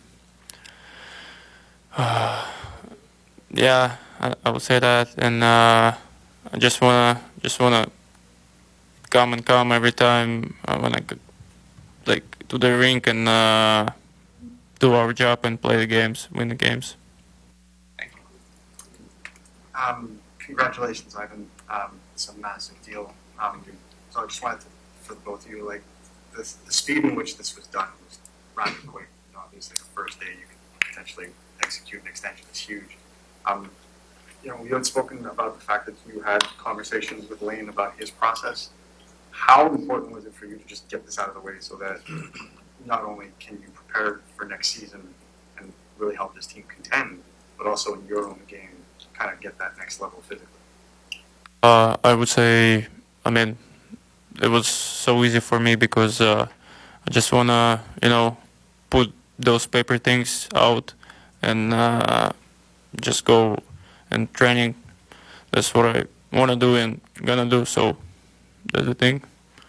Uh, yeah, I, I would say that, and uh, I just wanna just wanna come and come every time uh, when I could, like, to the rink and uh, do our job and play the games, win the games. Thank you. Um, congratulations, Ivan. Um, it's a massive deal. Um, so I just wanted to, for both of you, like, the, the speed in which this was done was rather quick. You know, obviously, the first day you could potentially execute an extension is huge. Um, you know, you had spoken about the fact that you had conversations with Lane about his process. How important was it for you to just get this out of the way so that not only can you prepare for next season and really help this team contend, but also in your own game, kind of get that next level physically? Uh, I would say, I mean, it was so easy for me because uh, I just want to, you know, put those paper things out and uh, just go and training. That's what I want to do and gonna do, so that's the thing.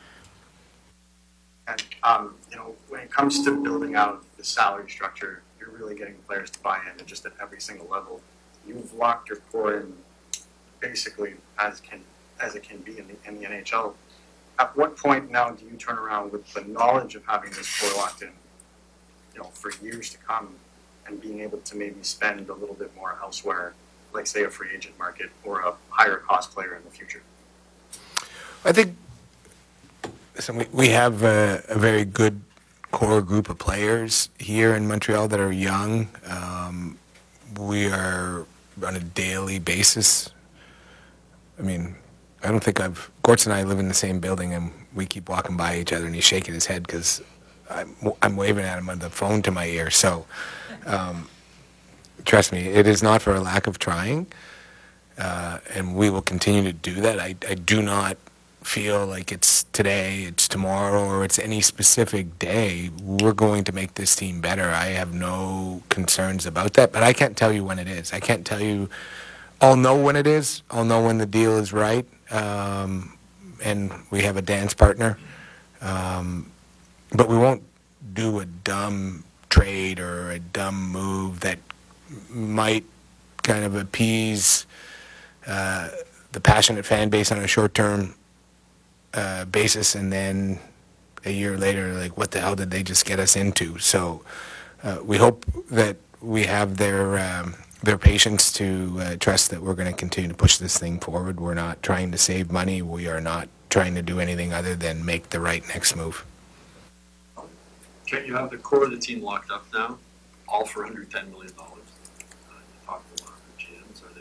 And, um, you know, when it comes to building out the salary structure, you're really getting players to buy in, and just at every single level. You've locked your core in basically as can as it can be in the, in the N H L. At what point now do you turn around with the knowledge of having this core locked in, you know, for years to come, and being able to maybe spend a little bit more elsewhere, like say a free agent market or a higher cost player in the future? I think listen, we, we have a, a very good core group of players here in Montreal that are young. Um, we are on a daily basis. I mean, I don't think I've... Gortz and I live in the same building, and we keep walking by each other, and he's shaking his head because I'm, I'm waving at him on the phone to my ear. So, um, trust me, it is not for a lack of trying, uh, and we will continue to do that. I, I do not feel like it's today, it's tomorrow, or it's any specific day. We're going to make this team better. I have no concerns about that, but I can't tell you when it is. I can't tell you... I'll know when it is. I'll know when the deal is right, um, and we have a dance partner. Um, but we won't do a dumb trade or a dumb move that might kind of appease uh, the passionate fan base on a short-term uh, basis, and then a year later, like, what the hell did they just get us into? So uh, we hope that we have their... Um, their patience to uh, trust that we're going to continue to push this thing forward. We're not trying to save money. We are not trying to do anything other than make the right next move. Okay, you have the core of the team locked up now, all for under ten million dollars. Uh, you talked to a lot of the G Ms. Are they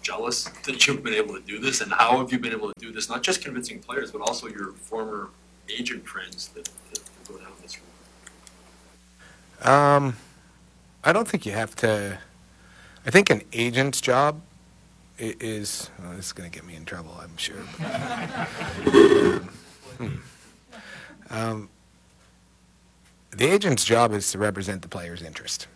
jealous that you've been able to do this, and how have you been able to do this? Not just convincing players, but also your former agent friends that, that, that go down this route. Um, I don't think you have to. I think an agent's job i- is. Oh, this is going to get me in trouble, I'm sure. um, hmm. um, the agent's job is to represent the player's interest.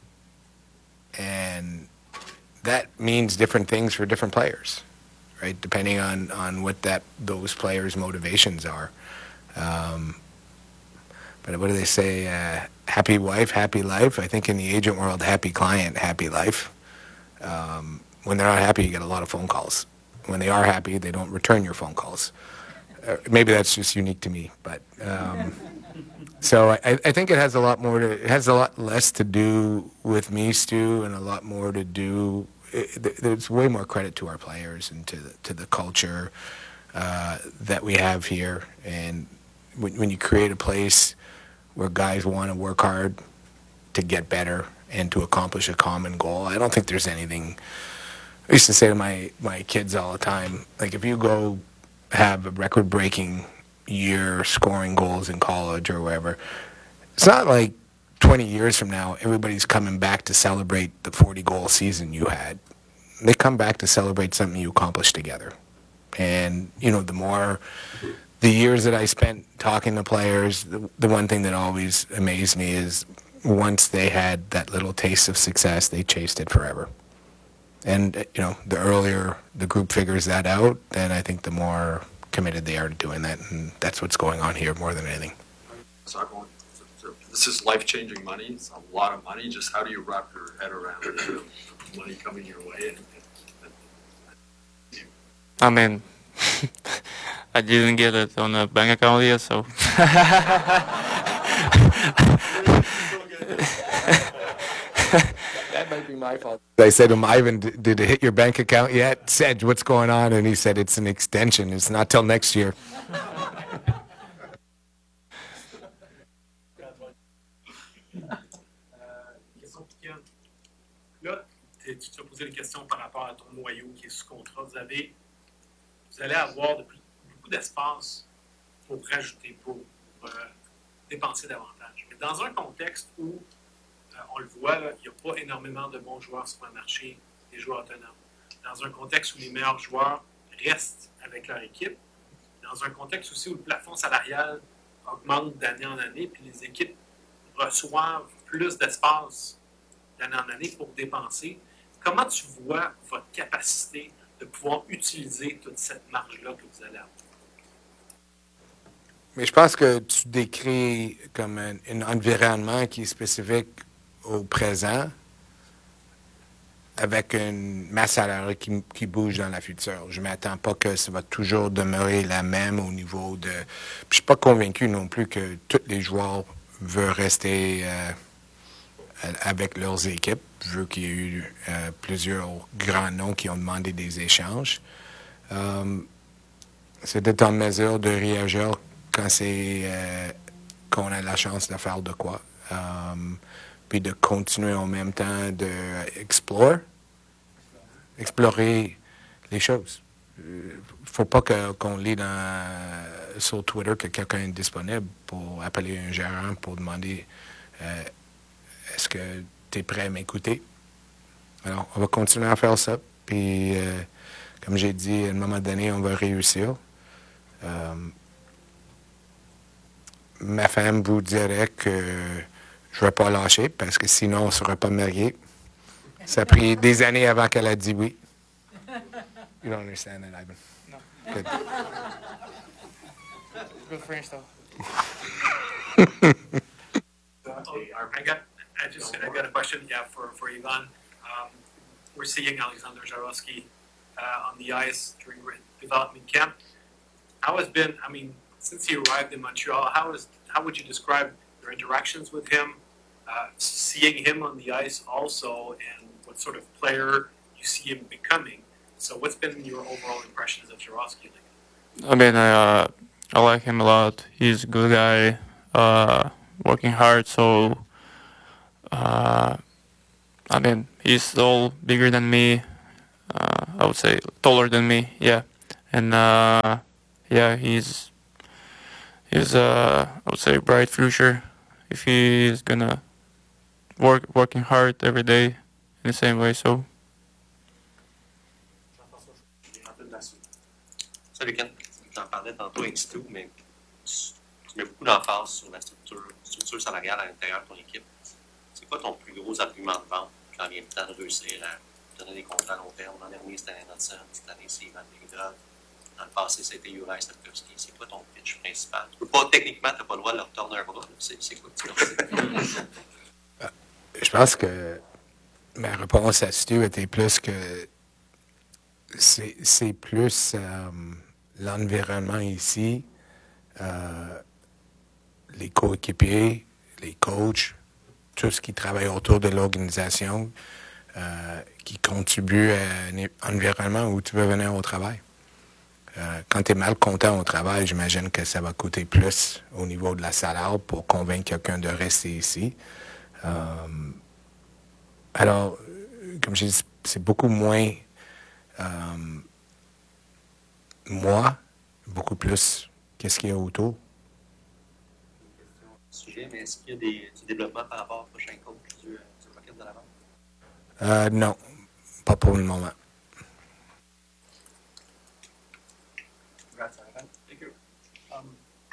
And that means different things for different players, right? Depending on, on what that those players' motivations are. Um, but what do they say? Uh, happy wife, happy life. I think in the agent world, happy client, happy life. Um, when they're not happy, you get a lot of phone calls. When they are happy, they don't return your phone calls. Uh, maybe that's just unique to me, but um, so I, I think it has a lot more to, it has a lot less to do with me, Stu, and a lot more to do. It, there's way more credit to our players and to the, to the culture uh, that we have here. And when, when you create a place where guys want to work hard to get better and to accomplish a common goal, I don't think there's anything. I used to say to my my kids all the time, like, if you go have a record-breaking year scoring goals in college or wherever, it's not like twenty years from now everybody's coming back to celebrate the forty-goal season you had. They come back to celebrate something you accomplished together. And, you know, the more, the years that I spent talking to players, the, the one thing that always amazed me is once they had that little taste of success, they chased it forever. And, you know, the earlier the group figures that out, then I think the more committed they are to doing that. And that's what's going on here more than anything. So this is life-changing money. It's a lot of money. Just how do you wrap your head around the money coming your way? And, and, and I mean, I didn't get it on a bank account yet, so. That might be my fault. I said to him, Ivan, did it hit your bank account yet? Said, what's going on? And he said, it's an extension. It's not till next year. Là, tu t'as posé des questions par rapport à ton noyau qui est sous contrat. Vous avez, vous allez avoir de plus, beaucoup d'espace pour rajouter, pour euh, dépenser davantage. Mais dans un contexte où euh, on le voit, là, il n'y a pas énormément de bons joueurs sur le marché, des joueurs autonomes. Dans un contexte où les meilleurs joueurs restent avec leur équipe, dans un contexte aussi où le plafond salarial augmente d'année en année, puis les équipes reçoivent plus d'espace d'année en année pour dépenser. Comment tu vois votre capacité de pouvoir utiliser toute cette marge-là que vous allez avoir? Mais je pense que tu décris comme un, un environnement qui est spécifique au présent avec une masse salariale qui, qui bouge dans la future. Je ne m'attends pas que ça va toujours demeurer la même au niveau de... Puis je ne suis pas convaincu non plus que tous les joueurs veulent rester euh, avec leurs équipes, vu qu'il y a eu euh, plusieurs grands noms qui ont demandé des échanges. Euh, c'est d'être en mesure de réagir quand c'est euh, qu'on a la chance de faire de quoi. Um, puis de continuer en même temps de explore, explorer les choses. Il ne faut pas que, qu'on lit dans, sur Twitter que quelqu'un est disponible pour appeler un gérant pour demander euh, est-ce que tu es prêt à m'écouter? Alors, on va continuer à faire ça. Puis, euh, comme j'ai dit, à un moment donné, on va réussir. Euh, ma femme vous dirait que je ne vais pas lâcher parce que sinon, on ne serait pas mariés. Ça a pris des années avant qu'elle a dit oui. You don't understand that, Ivan? No. Good. Good French, though. I got, I just, I got a question, yeah, for, for Ivan. Um, we're seeing Alexander Jarosky uh, on the ice during development camp. How has been, I mean, since he arrived in Montreal, how is, how would you describe your interactions with him, uh, seeing him on the ice also, and what sort of player you see him becoming? So what's been your overall impressions of Jarosky? I mean, I, uh, I like him a lot. He's a good guy, uh, working hard, so, uh, I mean, he's all bigger than me. Uh, I would say taller than me. Yeah, and uh, yeah, he's he's uh, I would say bright future if he is gonna work working hard every day in the same way. So. Salut Ken, j'en parlais tantôt in situ, mais tu, tu mets beaucoup d'emphase sur la structure, structure salariale à l'intérieur de ton équipe. C'est quoi ton plus gros argument de vente quand il vient le temps de réussir à donner des contrats à long terme? L'an dernier, c'était Alain Hudson, cette année, c'est Ivan Belgrade. Dans le passé, c'était Juraj Slavkovski. C'est quoi ton pitch principal? Tu peux pas, techniquement, tu n'as pas le droit de leur tourner un bras. C'est, c'est quoi que tu leur dis? Je pense que ma réponse à Stu était plus que c'est, c'est plus euh, l'environnement ici, euh, les coéquipiers, les coachs, tout ce qui travaille autour de l'organisation euh, qui contribue à un environnement où tu veux venir au travail. Euh, quand tu es mal content au travail, j'imagine que ça va coûter plus au niveau de la salaire pour convaincre quelqu'un de rester ici. Euh, alors, comme je dis, c'est beaucoup moins euh, moi, beaucoup plus qu'est-ce qu'il y a autour. Sujet, mais est-ce qu'il y a des, du développement par rapport au prochain coach du, du Rocket de l'avant? Euh, non, pas pour le moment. Congrats, Ivan. Thank you. Um,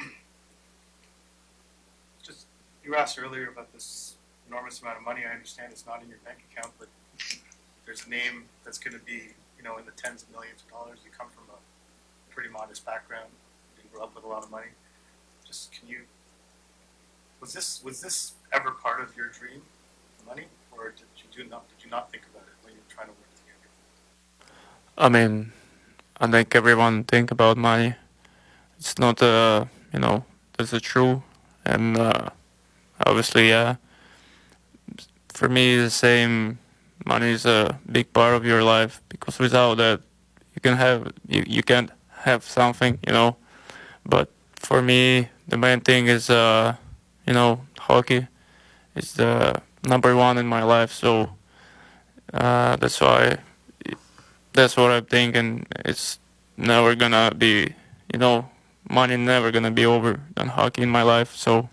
just, you were asked earlier about this enormous amount of money. I understand it's not in your bank account, but there's a name that's going to be, you know, in the tens of millions of dollars. You come from a pretty modest background. You grew up with a lot of money. Just, can you, was this was this ever part of your dream, money, or did you do not did you not think about it when you were trying to work together? I mean, I think everyone think about money. It's not, uh, you know, that's the truth, and uh, obviously, yeah. Uh, for me, the same. Money is a big part of your life because without that, you can have you, you can't have something, you know. But for me, the main thing is, uh, you know, hockey. It's the number one in my life, so uh, that's why. That's what I think, and it's never gonna be, you know, money never gonna be over than hockey in my life. So.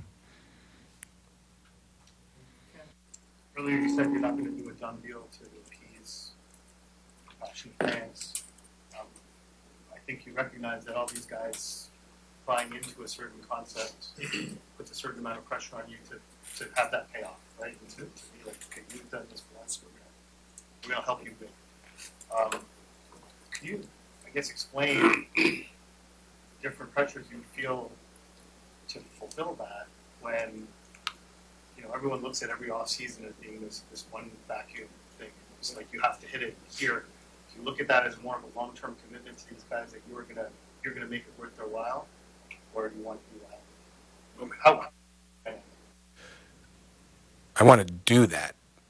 Earlier you said you're not going to do a done deal to appease passionate fans. Um, I think you recognize that all these guys buying into a certain concept puts a certain amount of pressure on you to, to have that pay off, right? And to, to be like, okay, you've done this for us, we're going we're gonna help you win. Um, can you, I guess, explain different pressures you feel to fulfill that when, you know, everyone looks at every off season as being this, this one vacuum thing. It's like you have to hit it here. Do you look at that as more of a long term commitment to these guys that you are gonna you're gonna make it worth their while, or do you want to do that? How? I want to do that.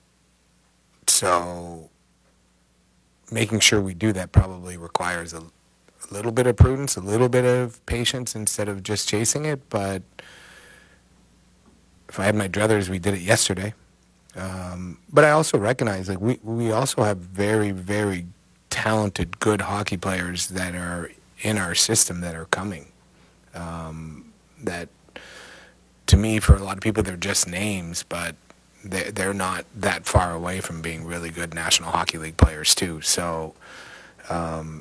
So making sure we do that probably requires a, a little bit of prudence, a little bit of patience instead of just chasing it, but if I had my druthers, we did it yesterday. Um, but I also recognize like we, we also have very, very talented, good hockey players that are in our system that are coming. Um, that, to me, for a lot of people, they're just names, but they, they're not that far away from being really good National Hockey League players, too. So um,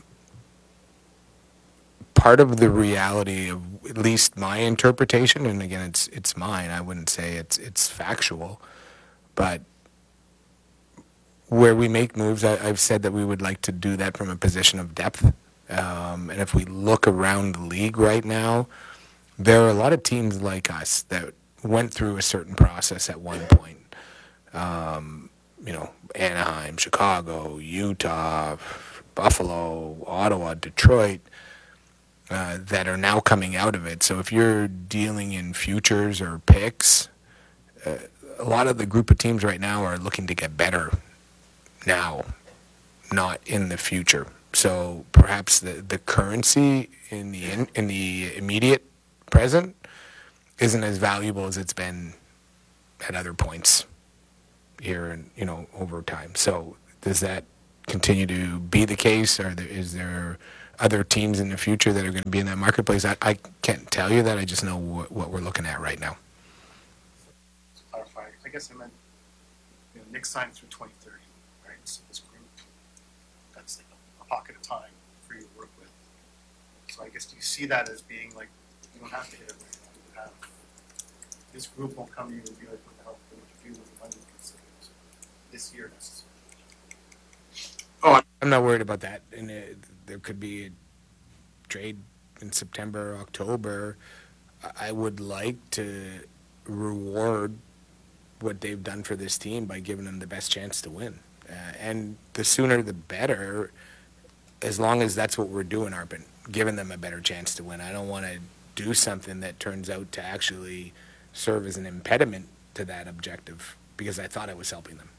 part of the reality of at least my interpretation, and again, it's it's mine. I wouldn't say it's it's factual, but where we make moves, I, I've said that we would like to do that from a position of depth. Um, and if we look around the league right now, there are a lot of teams like us that went through a certain process at one point. Um, you know, Anaheim, Chicago, Utah, Buffalo, Ottawa, Detroit. Uh, that are now coming out of it. So if you're dealing in futures or picks, uh, a lot of the group of teams right now are looking to get better now, not in the future. So perhaps the, the currency in the in, in the immediate present isn't as valuable as it's been at other points here and, you know, over time. So does that continue to be the case? Or there, is there other teams in the future that are going to be in that marketplace? I, I can't tell you that. I just know what, what we're looking at right now. To clarify, I guess I meant, you know, Nick signed through twenty thirty, right? So this group, that's like a, a pocket of time for you to work with. So I guess do you see that as being like, you don't have to hit it right now. You have, this group won't come to you and be like, what the hell, what would you do with the money you consider this year necessarily? Oh, I'm not worried about that. And uh, there could be a trade in September, October. I would like to reward what they've done for this team by giving them the best chance to win. Uh, and the sooner the better, as long as that's what we're doing, Arpin, giving them a better chance to win. I don't want to do something that turns out to actually serve as an impediment to that objective because I thought I was helping them.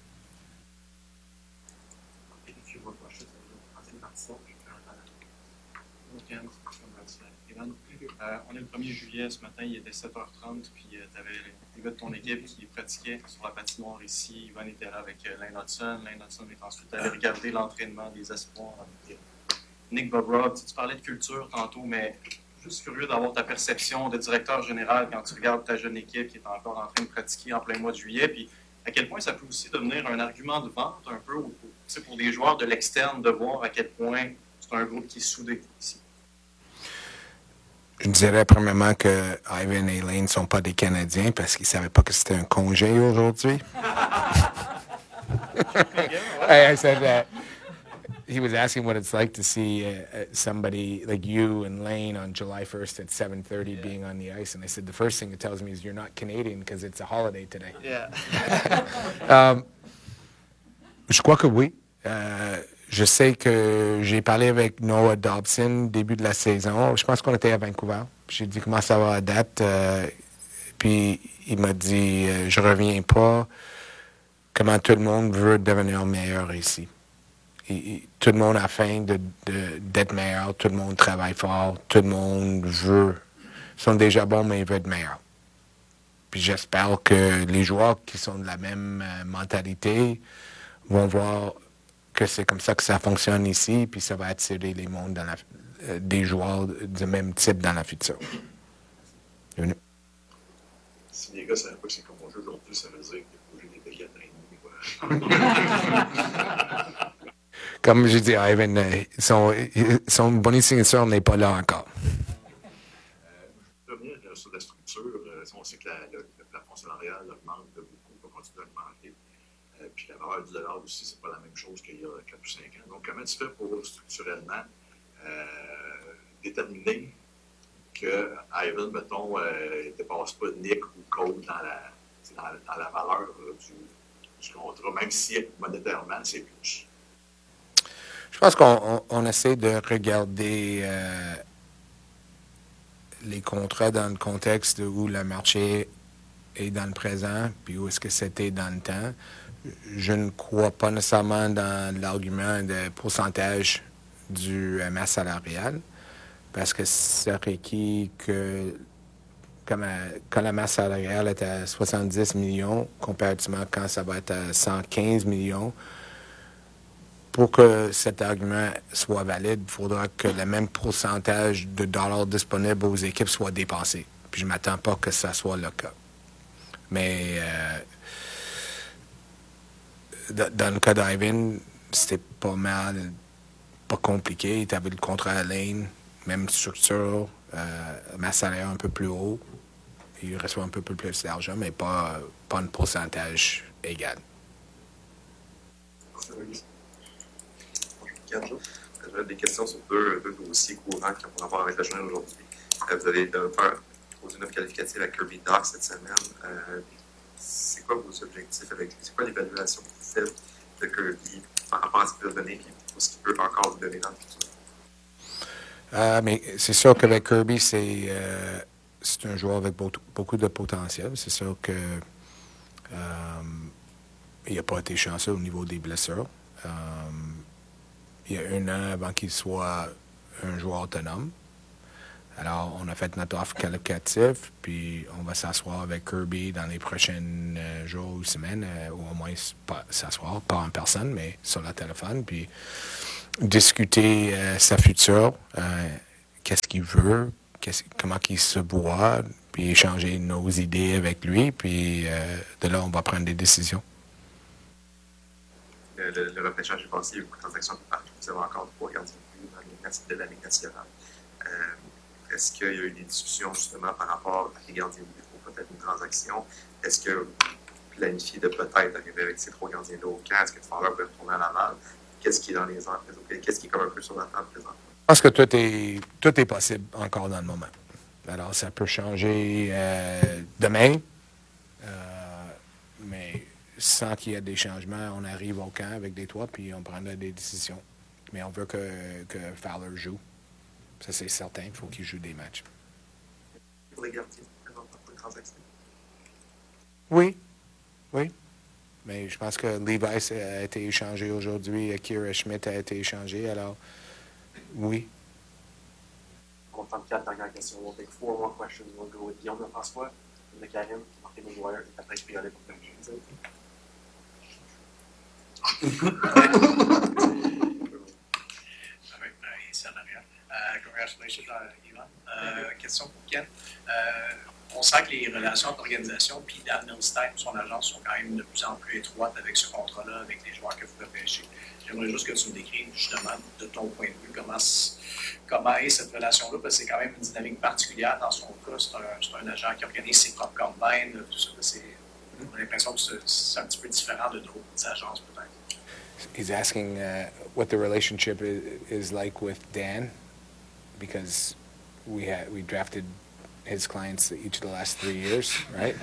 Euh, on est le premier juillet, ce matin, il était sept heures trente, puis euh, tu avais les gars de ton équipe qui pratiquaient sur la patinoire ici. Ivan était là avec euh, Lane Hudson. Lane Hudson est ensuite allé regarder l'entraînement des espoirs avec euh, Nick Bobrov. Tu, tu parlais de culture tantôt, mais juste curieux d'avoir ta perception de directeur général quand tu regardes ta jeune équipe qui est encore en train de pratiquer en plein mois de juillet, puis à quel point ça peut aussi devenir un argument de vente un peu, ou pour, pour des joueurs de l'externe de voir à quel point c'est un groupe qui est soudé ici. Je dirais premièrement que Ivan et Lane ne sont pas des Canadiens parce qu'ils ne savaient pas que c'était un congé aujourd'hui. I, I said that. He was asking what it's like to see uh, somebody like you and Lane on July first at seven thirty yeah. being on the ice. And I said, the first thing it tells me is you're not Canadian because it's a holiday today. Yeah. um, je crois que oui. Uh, Je sais que j'ai parlé avec Noah Dobson début de la saison. Je pense qu'on était à Vancouver. J'ai dit comment ça va à date. Euh, puis il m'a dit euh, je reviens pas. Comment tout le monde veut devenir meilleur ici. Et, et, tout le monde a faim de, de, d'être meilleur. Tout le monde travaille fort. Tout le monde veut. Ils sont déjà bons, mais ils veulent être meilleurs. Puis j'espère que les joueurs qui sont de la même euh, mentalité vont voir que c'est comme ça que ça fonctionne ici, puis ça va attirer les mondes dans la, euh, des joueurs du même type dans la future. Si les gars ne savaient pas que c'est comme on joue aujourd'hui, ça veut dire qu'il faut jouer des billets à Comme j'ai dit à Ivan, euh, son, son bonne signature n'est pas là encore. Euh, je vais revenir sur la structure. Euh, on sait que la, le, le plafond salarial augmente beaucoup, va continuer à augmenter. Euh, puis la valeur du dollar aussi, c'est pas la même chose qu'il y a quatre ou cinq ans. Donc, comment tu fais pour structurellement euh, déterminer que Ivan, mettons, ne euh, dépasse pas Nick ou Cole dans la, dans, dans la valeur euh, du, du contrat, même si monétairement, c'est plus. Je pense qu'on on, on essaie de regarder euh, les contrats dans le contexte de où le marché est dans le présent, puis où est-ce que c'était dans le temps. Je ne crois pas nécessairement dans l'argument de pourcentage du masse salariale, parce que ça requiert que comme à, quand la masse salariale est à soixante-dix millions, comparativement quand ça va être à cent quinze millions, pour que cet argument soit valide, il faudra que le même pourcentage de dollars disponibles aux équipes soit dépassé. Puis je ne m'attends pas que ça soit le cas. Mais euh, dans le cas d'Ivan, c'était pas mal, pas compliqué. Tu avais le contrat à Lane, même structure, euh, masse salariale un peu plus haut. Il reçoit un peu plus d'argent, mais pas, pas un pourcentage égal. J'avais des questions sur deux, deux dossiers courants qui ont rapport avec la journée d'aujourd'hui. Vous allez faire poser une offre qualificative à Kirby Dach cette semaine. Euh, c'est quoi vos objectifs avec lui? C'est quoi l'évaluation que vous faites de Kirby par rapport à ce qu'il peut donner et ce qu'il peut encore vous donner dans le futur? Euh, mais c'est sûr qu'avec Kirby, c'est, euh, c'est un joueur avec beaucoup, beaucoup de potentiel. C'est sûr que euh, il n'a pas été chanceux au niveau des blessures. Euh, il y a un an avant qu'il soit un joueur autonome. Alors, on a fait notre offre qualificative, puis on va s'asseoir avec Kirby dans les prochains euh, jours ou semaines, euh, ou au moins pas s'asseoir, pas en personne, mais sur le téléphone, puis discuter euh, sa future, euh, qu'est-ce qu'il veut, qu'est-ce, comment il se voit, puis échanger nos idées avec lui, puis euh, de là, on va prendre des décisions. Le, le, le repêchage est passé, il y a eu beaucoup de transactions partout, vous avez encore trois gardiens de but dans la Ligue nationale. Euh, Est-ce qu'il y a eu des discussions justement par rapport à les gardiens de but pour peut-être une transaction? Est-ce que vous planifiez de peut-être arriver avec ces trois gardiens-là au camp? Est-ce que Fowler peut retourner à Laval? Qu'est-ce qui est dans les airs présentement? Qu'est-ce qui est comme un peu sur la table présentement? Je pense que tout est, tout est possible encore dans le moment. Alors, ça peut changer euh, demain, euh, mais sans qu'il y ait des changements, on arrive au camp avec des toits, puis on prendra des décisions. Mais on veut que, que Fowler joue. Ça, c'est certain. Il faut qu'il joue des matchs. Pour les gardiens, pour les transactions? Oui. Oui. Mais je pense que Levi a été échangé aujourd'hui. Akira Schmidt a été échangé. Alors, oui. On tente quatre dernières questions. We'll take four more questions. We'll go with Guillaume Lefrançois, de Karim, Martin McGuire, et après je peux y aller pour Benjamin. Uh, congratulations, Ivan. Uh, question pour Ken. Uh, on sent que les relations entre l'organisation et Dan Milstein, son agence, sont quand même de plus en plus étroites avec ce contrat-là, avec les joueurs que vous repêchez. J'aimerais juste que tu me décrives justement de ton point de vue comment, comment est cette relation-là, parce que c'est quand même une dynamique particulière dans son cas. C'est un, c'est un agent qui organise ses propres campagnes, tout ça. C'est, on a l'impression que c'est, c'est un petit peu différent de d'autres agences, peut-être. He's asking uh, what the relationship is, is like with Dan, because we had we drafted his clients each of the last three years, right?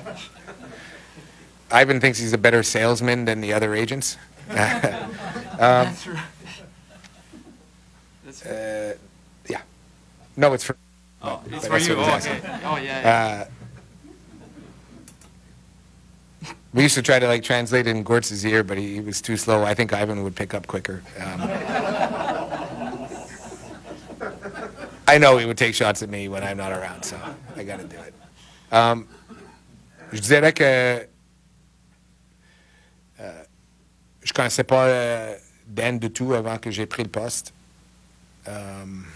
Ivan thinks he's a better salesman than the other agents. um, That's right. That's right. Uh, yeah. No, it's for. Oh, but, it's but for you. what Oh, he's okay. asking. Oh, yeah. yeah. Uh, we used to try to like translate it in Gortz's ear, but he, he was too slow. I think Ivan would pick up quicker. Um, I know he would take shots at me when I'm not around, so I got to do it. Um, je dirais que euh, je connaissais pas euh, Dan du tout avant que j'ai pris le poste. Um,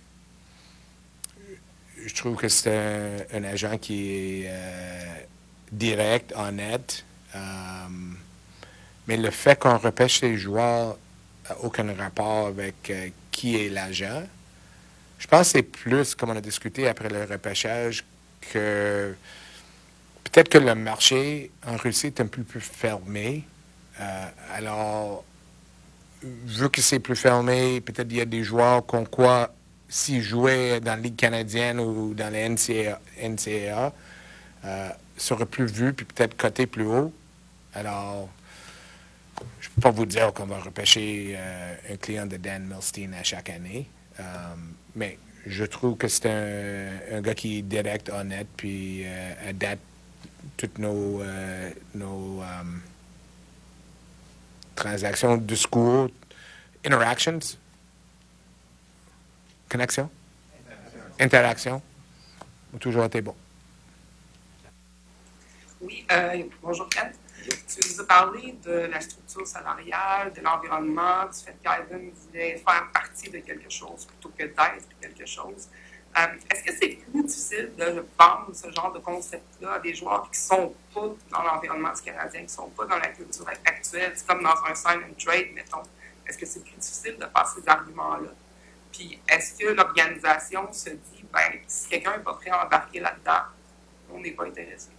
je trouve que c'est un, un agent qui est euh, direct, honnête. Um, mais le fait qu'on repêche les joueurs n'a aucun rapport avec euh, qui est l'agent. Je pense que c'est plus, comme on a discuté après le repêchage, que peut-être que le marché en Russie est un peu plus fermé. Euh, alors, vu que c'est plus fermé, peut-être il y a des joueurs qu'on croit, s'ils jouaient dans la Ligue canadienne ou dans la N C A A, euh, seraient plus vus, puis peut-être cotés plus haut. Alors, je ne peux pas vous dire qu'on va repêcher euh, un client de Dan Milstein à chaque année. Um, mais je trouve que c'est un, un gars qui est direct, honnête, puis euh, adapte toutes nos, euh, nos um, transactions, discours, interactions, connexion, interaction, ont toujours été bons. Oui, euh, bonjour Ken. Tu nous as parlé de la structure salariale, de l'environnement, du fait qu'Ivan voulait faire partie de quelque chose plutôt que d'être quelque chose. Euh, est-ce que c'est plus difficile de vendre ce genre de concept-là à des joueurs qui ne sont pas dans l'environnement du Canadien, qui ne sont pas dans la culture actuelle? C'est comme dans un sign and trade, mettons. Est-ce que c'est plus difficile de faire ces arguments-là? Puis est-ce que l'organisation se dit, ben, si quelqu'un n'est pas prêt à embarquer là-dedans, on n'est pas intéressé?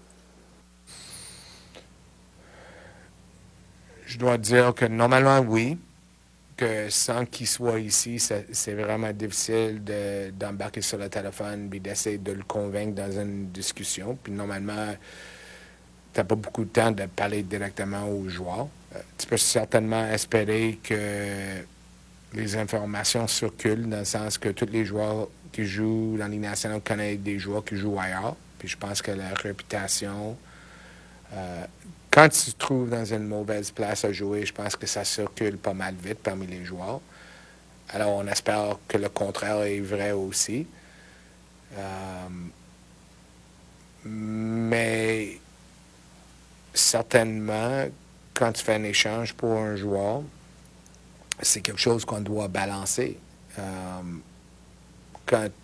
Je dois dire que normalement, oui. Que sans qu'il soit ici, c'est vraiment difficile de, d'embarquer sur le téléphone et d'essayer de le convaincre dans une discussion. Puis normalement, tu n'as pas beaucoup de temps de parler directement aux joueurs. Euh, tu peux certainement espérer que les informations circulent dans le sens que tous les joueurs qui jouent dans la Ligue nationale connaissent des joueurs qui jouent ailleurs. Puis je pense que la réputation... Euh, Quand tu te trouves dans une mauvaise place à jouer, je pense que ça circule pas mal vite parmi les joueurs. Alors, on espère que le contraire est vrai aussi. Euh, mais certainement, quand tu fais un échange pour un joueur, c'est quelque chose qu'on doit balancer. Euh, quand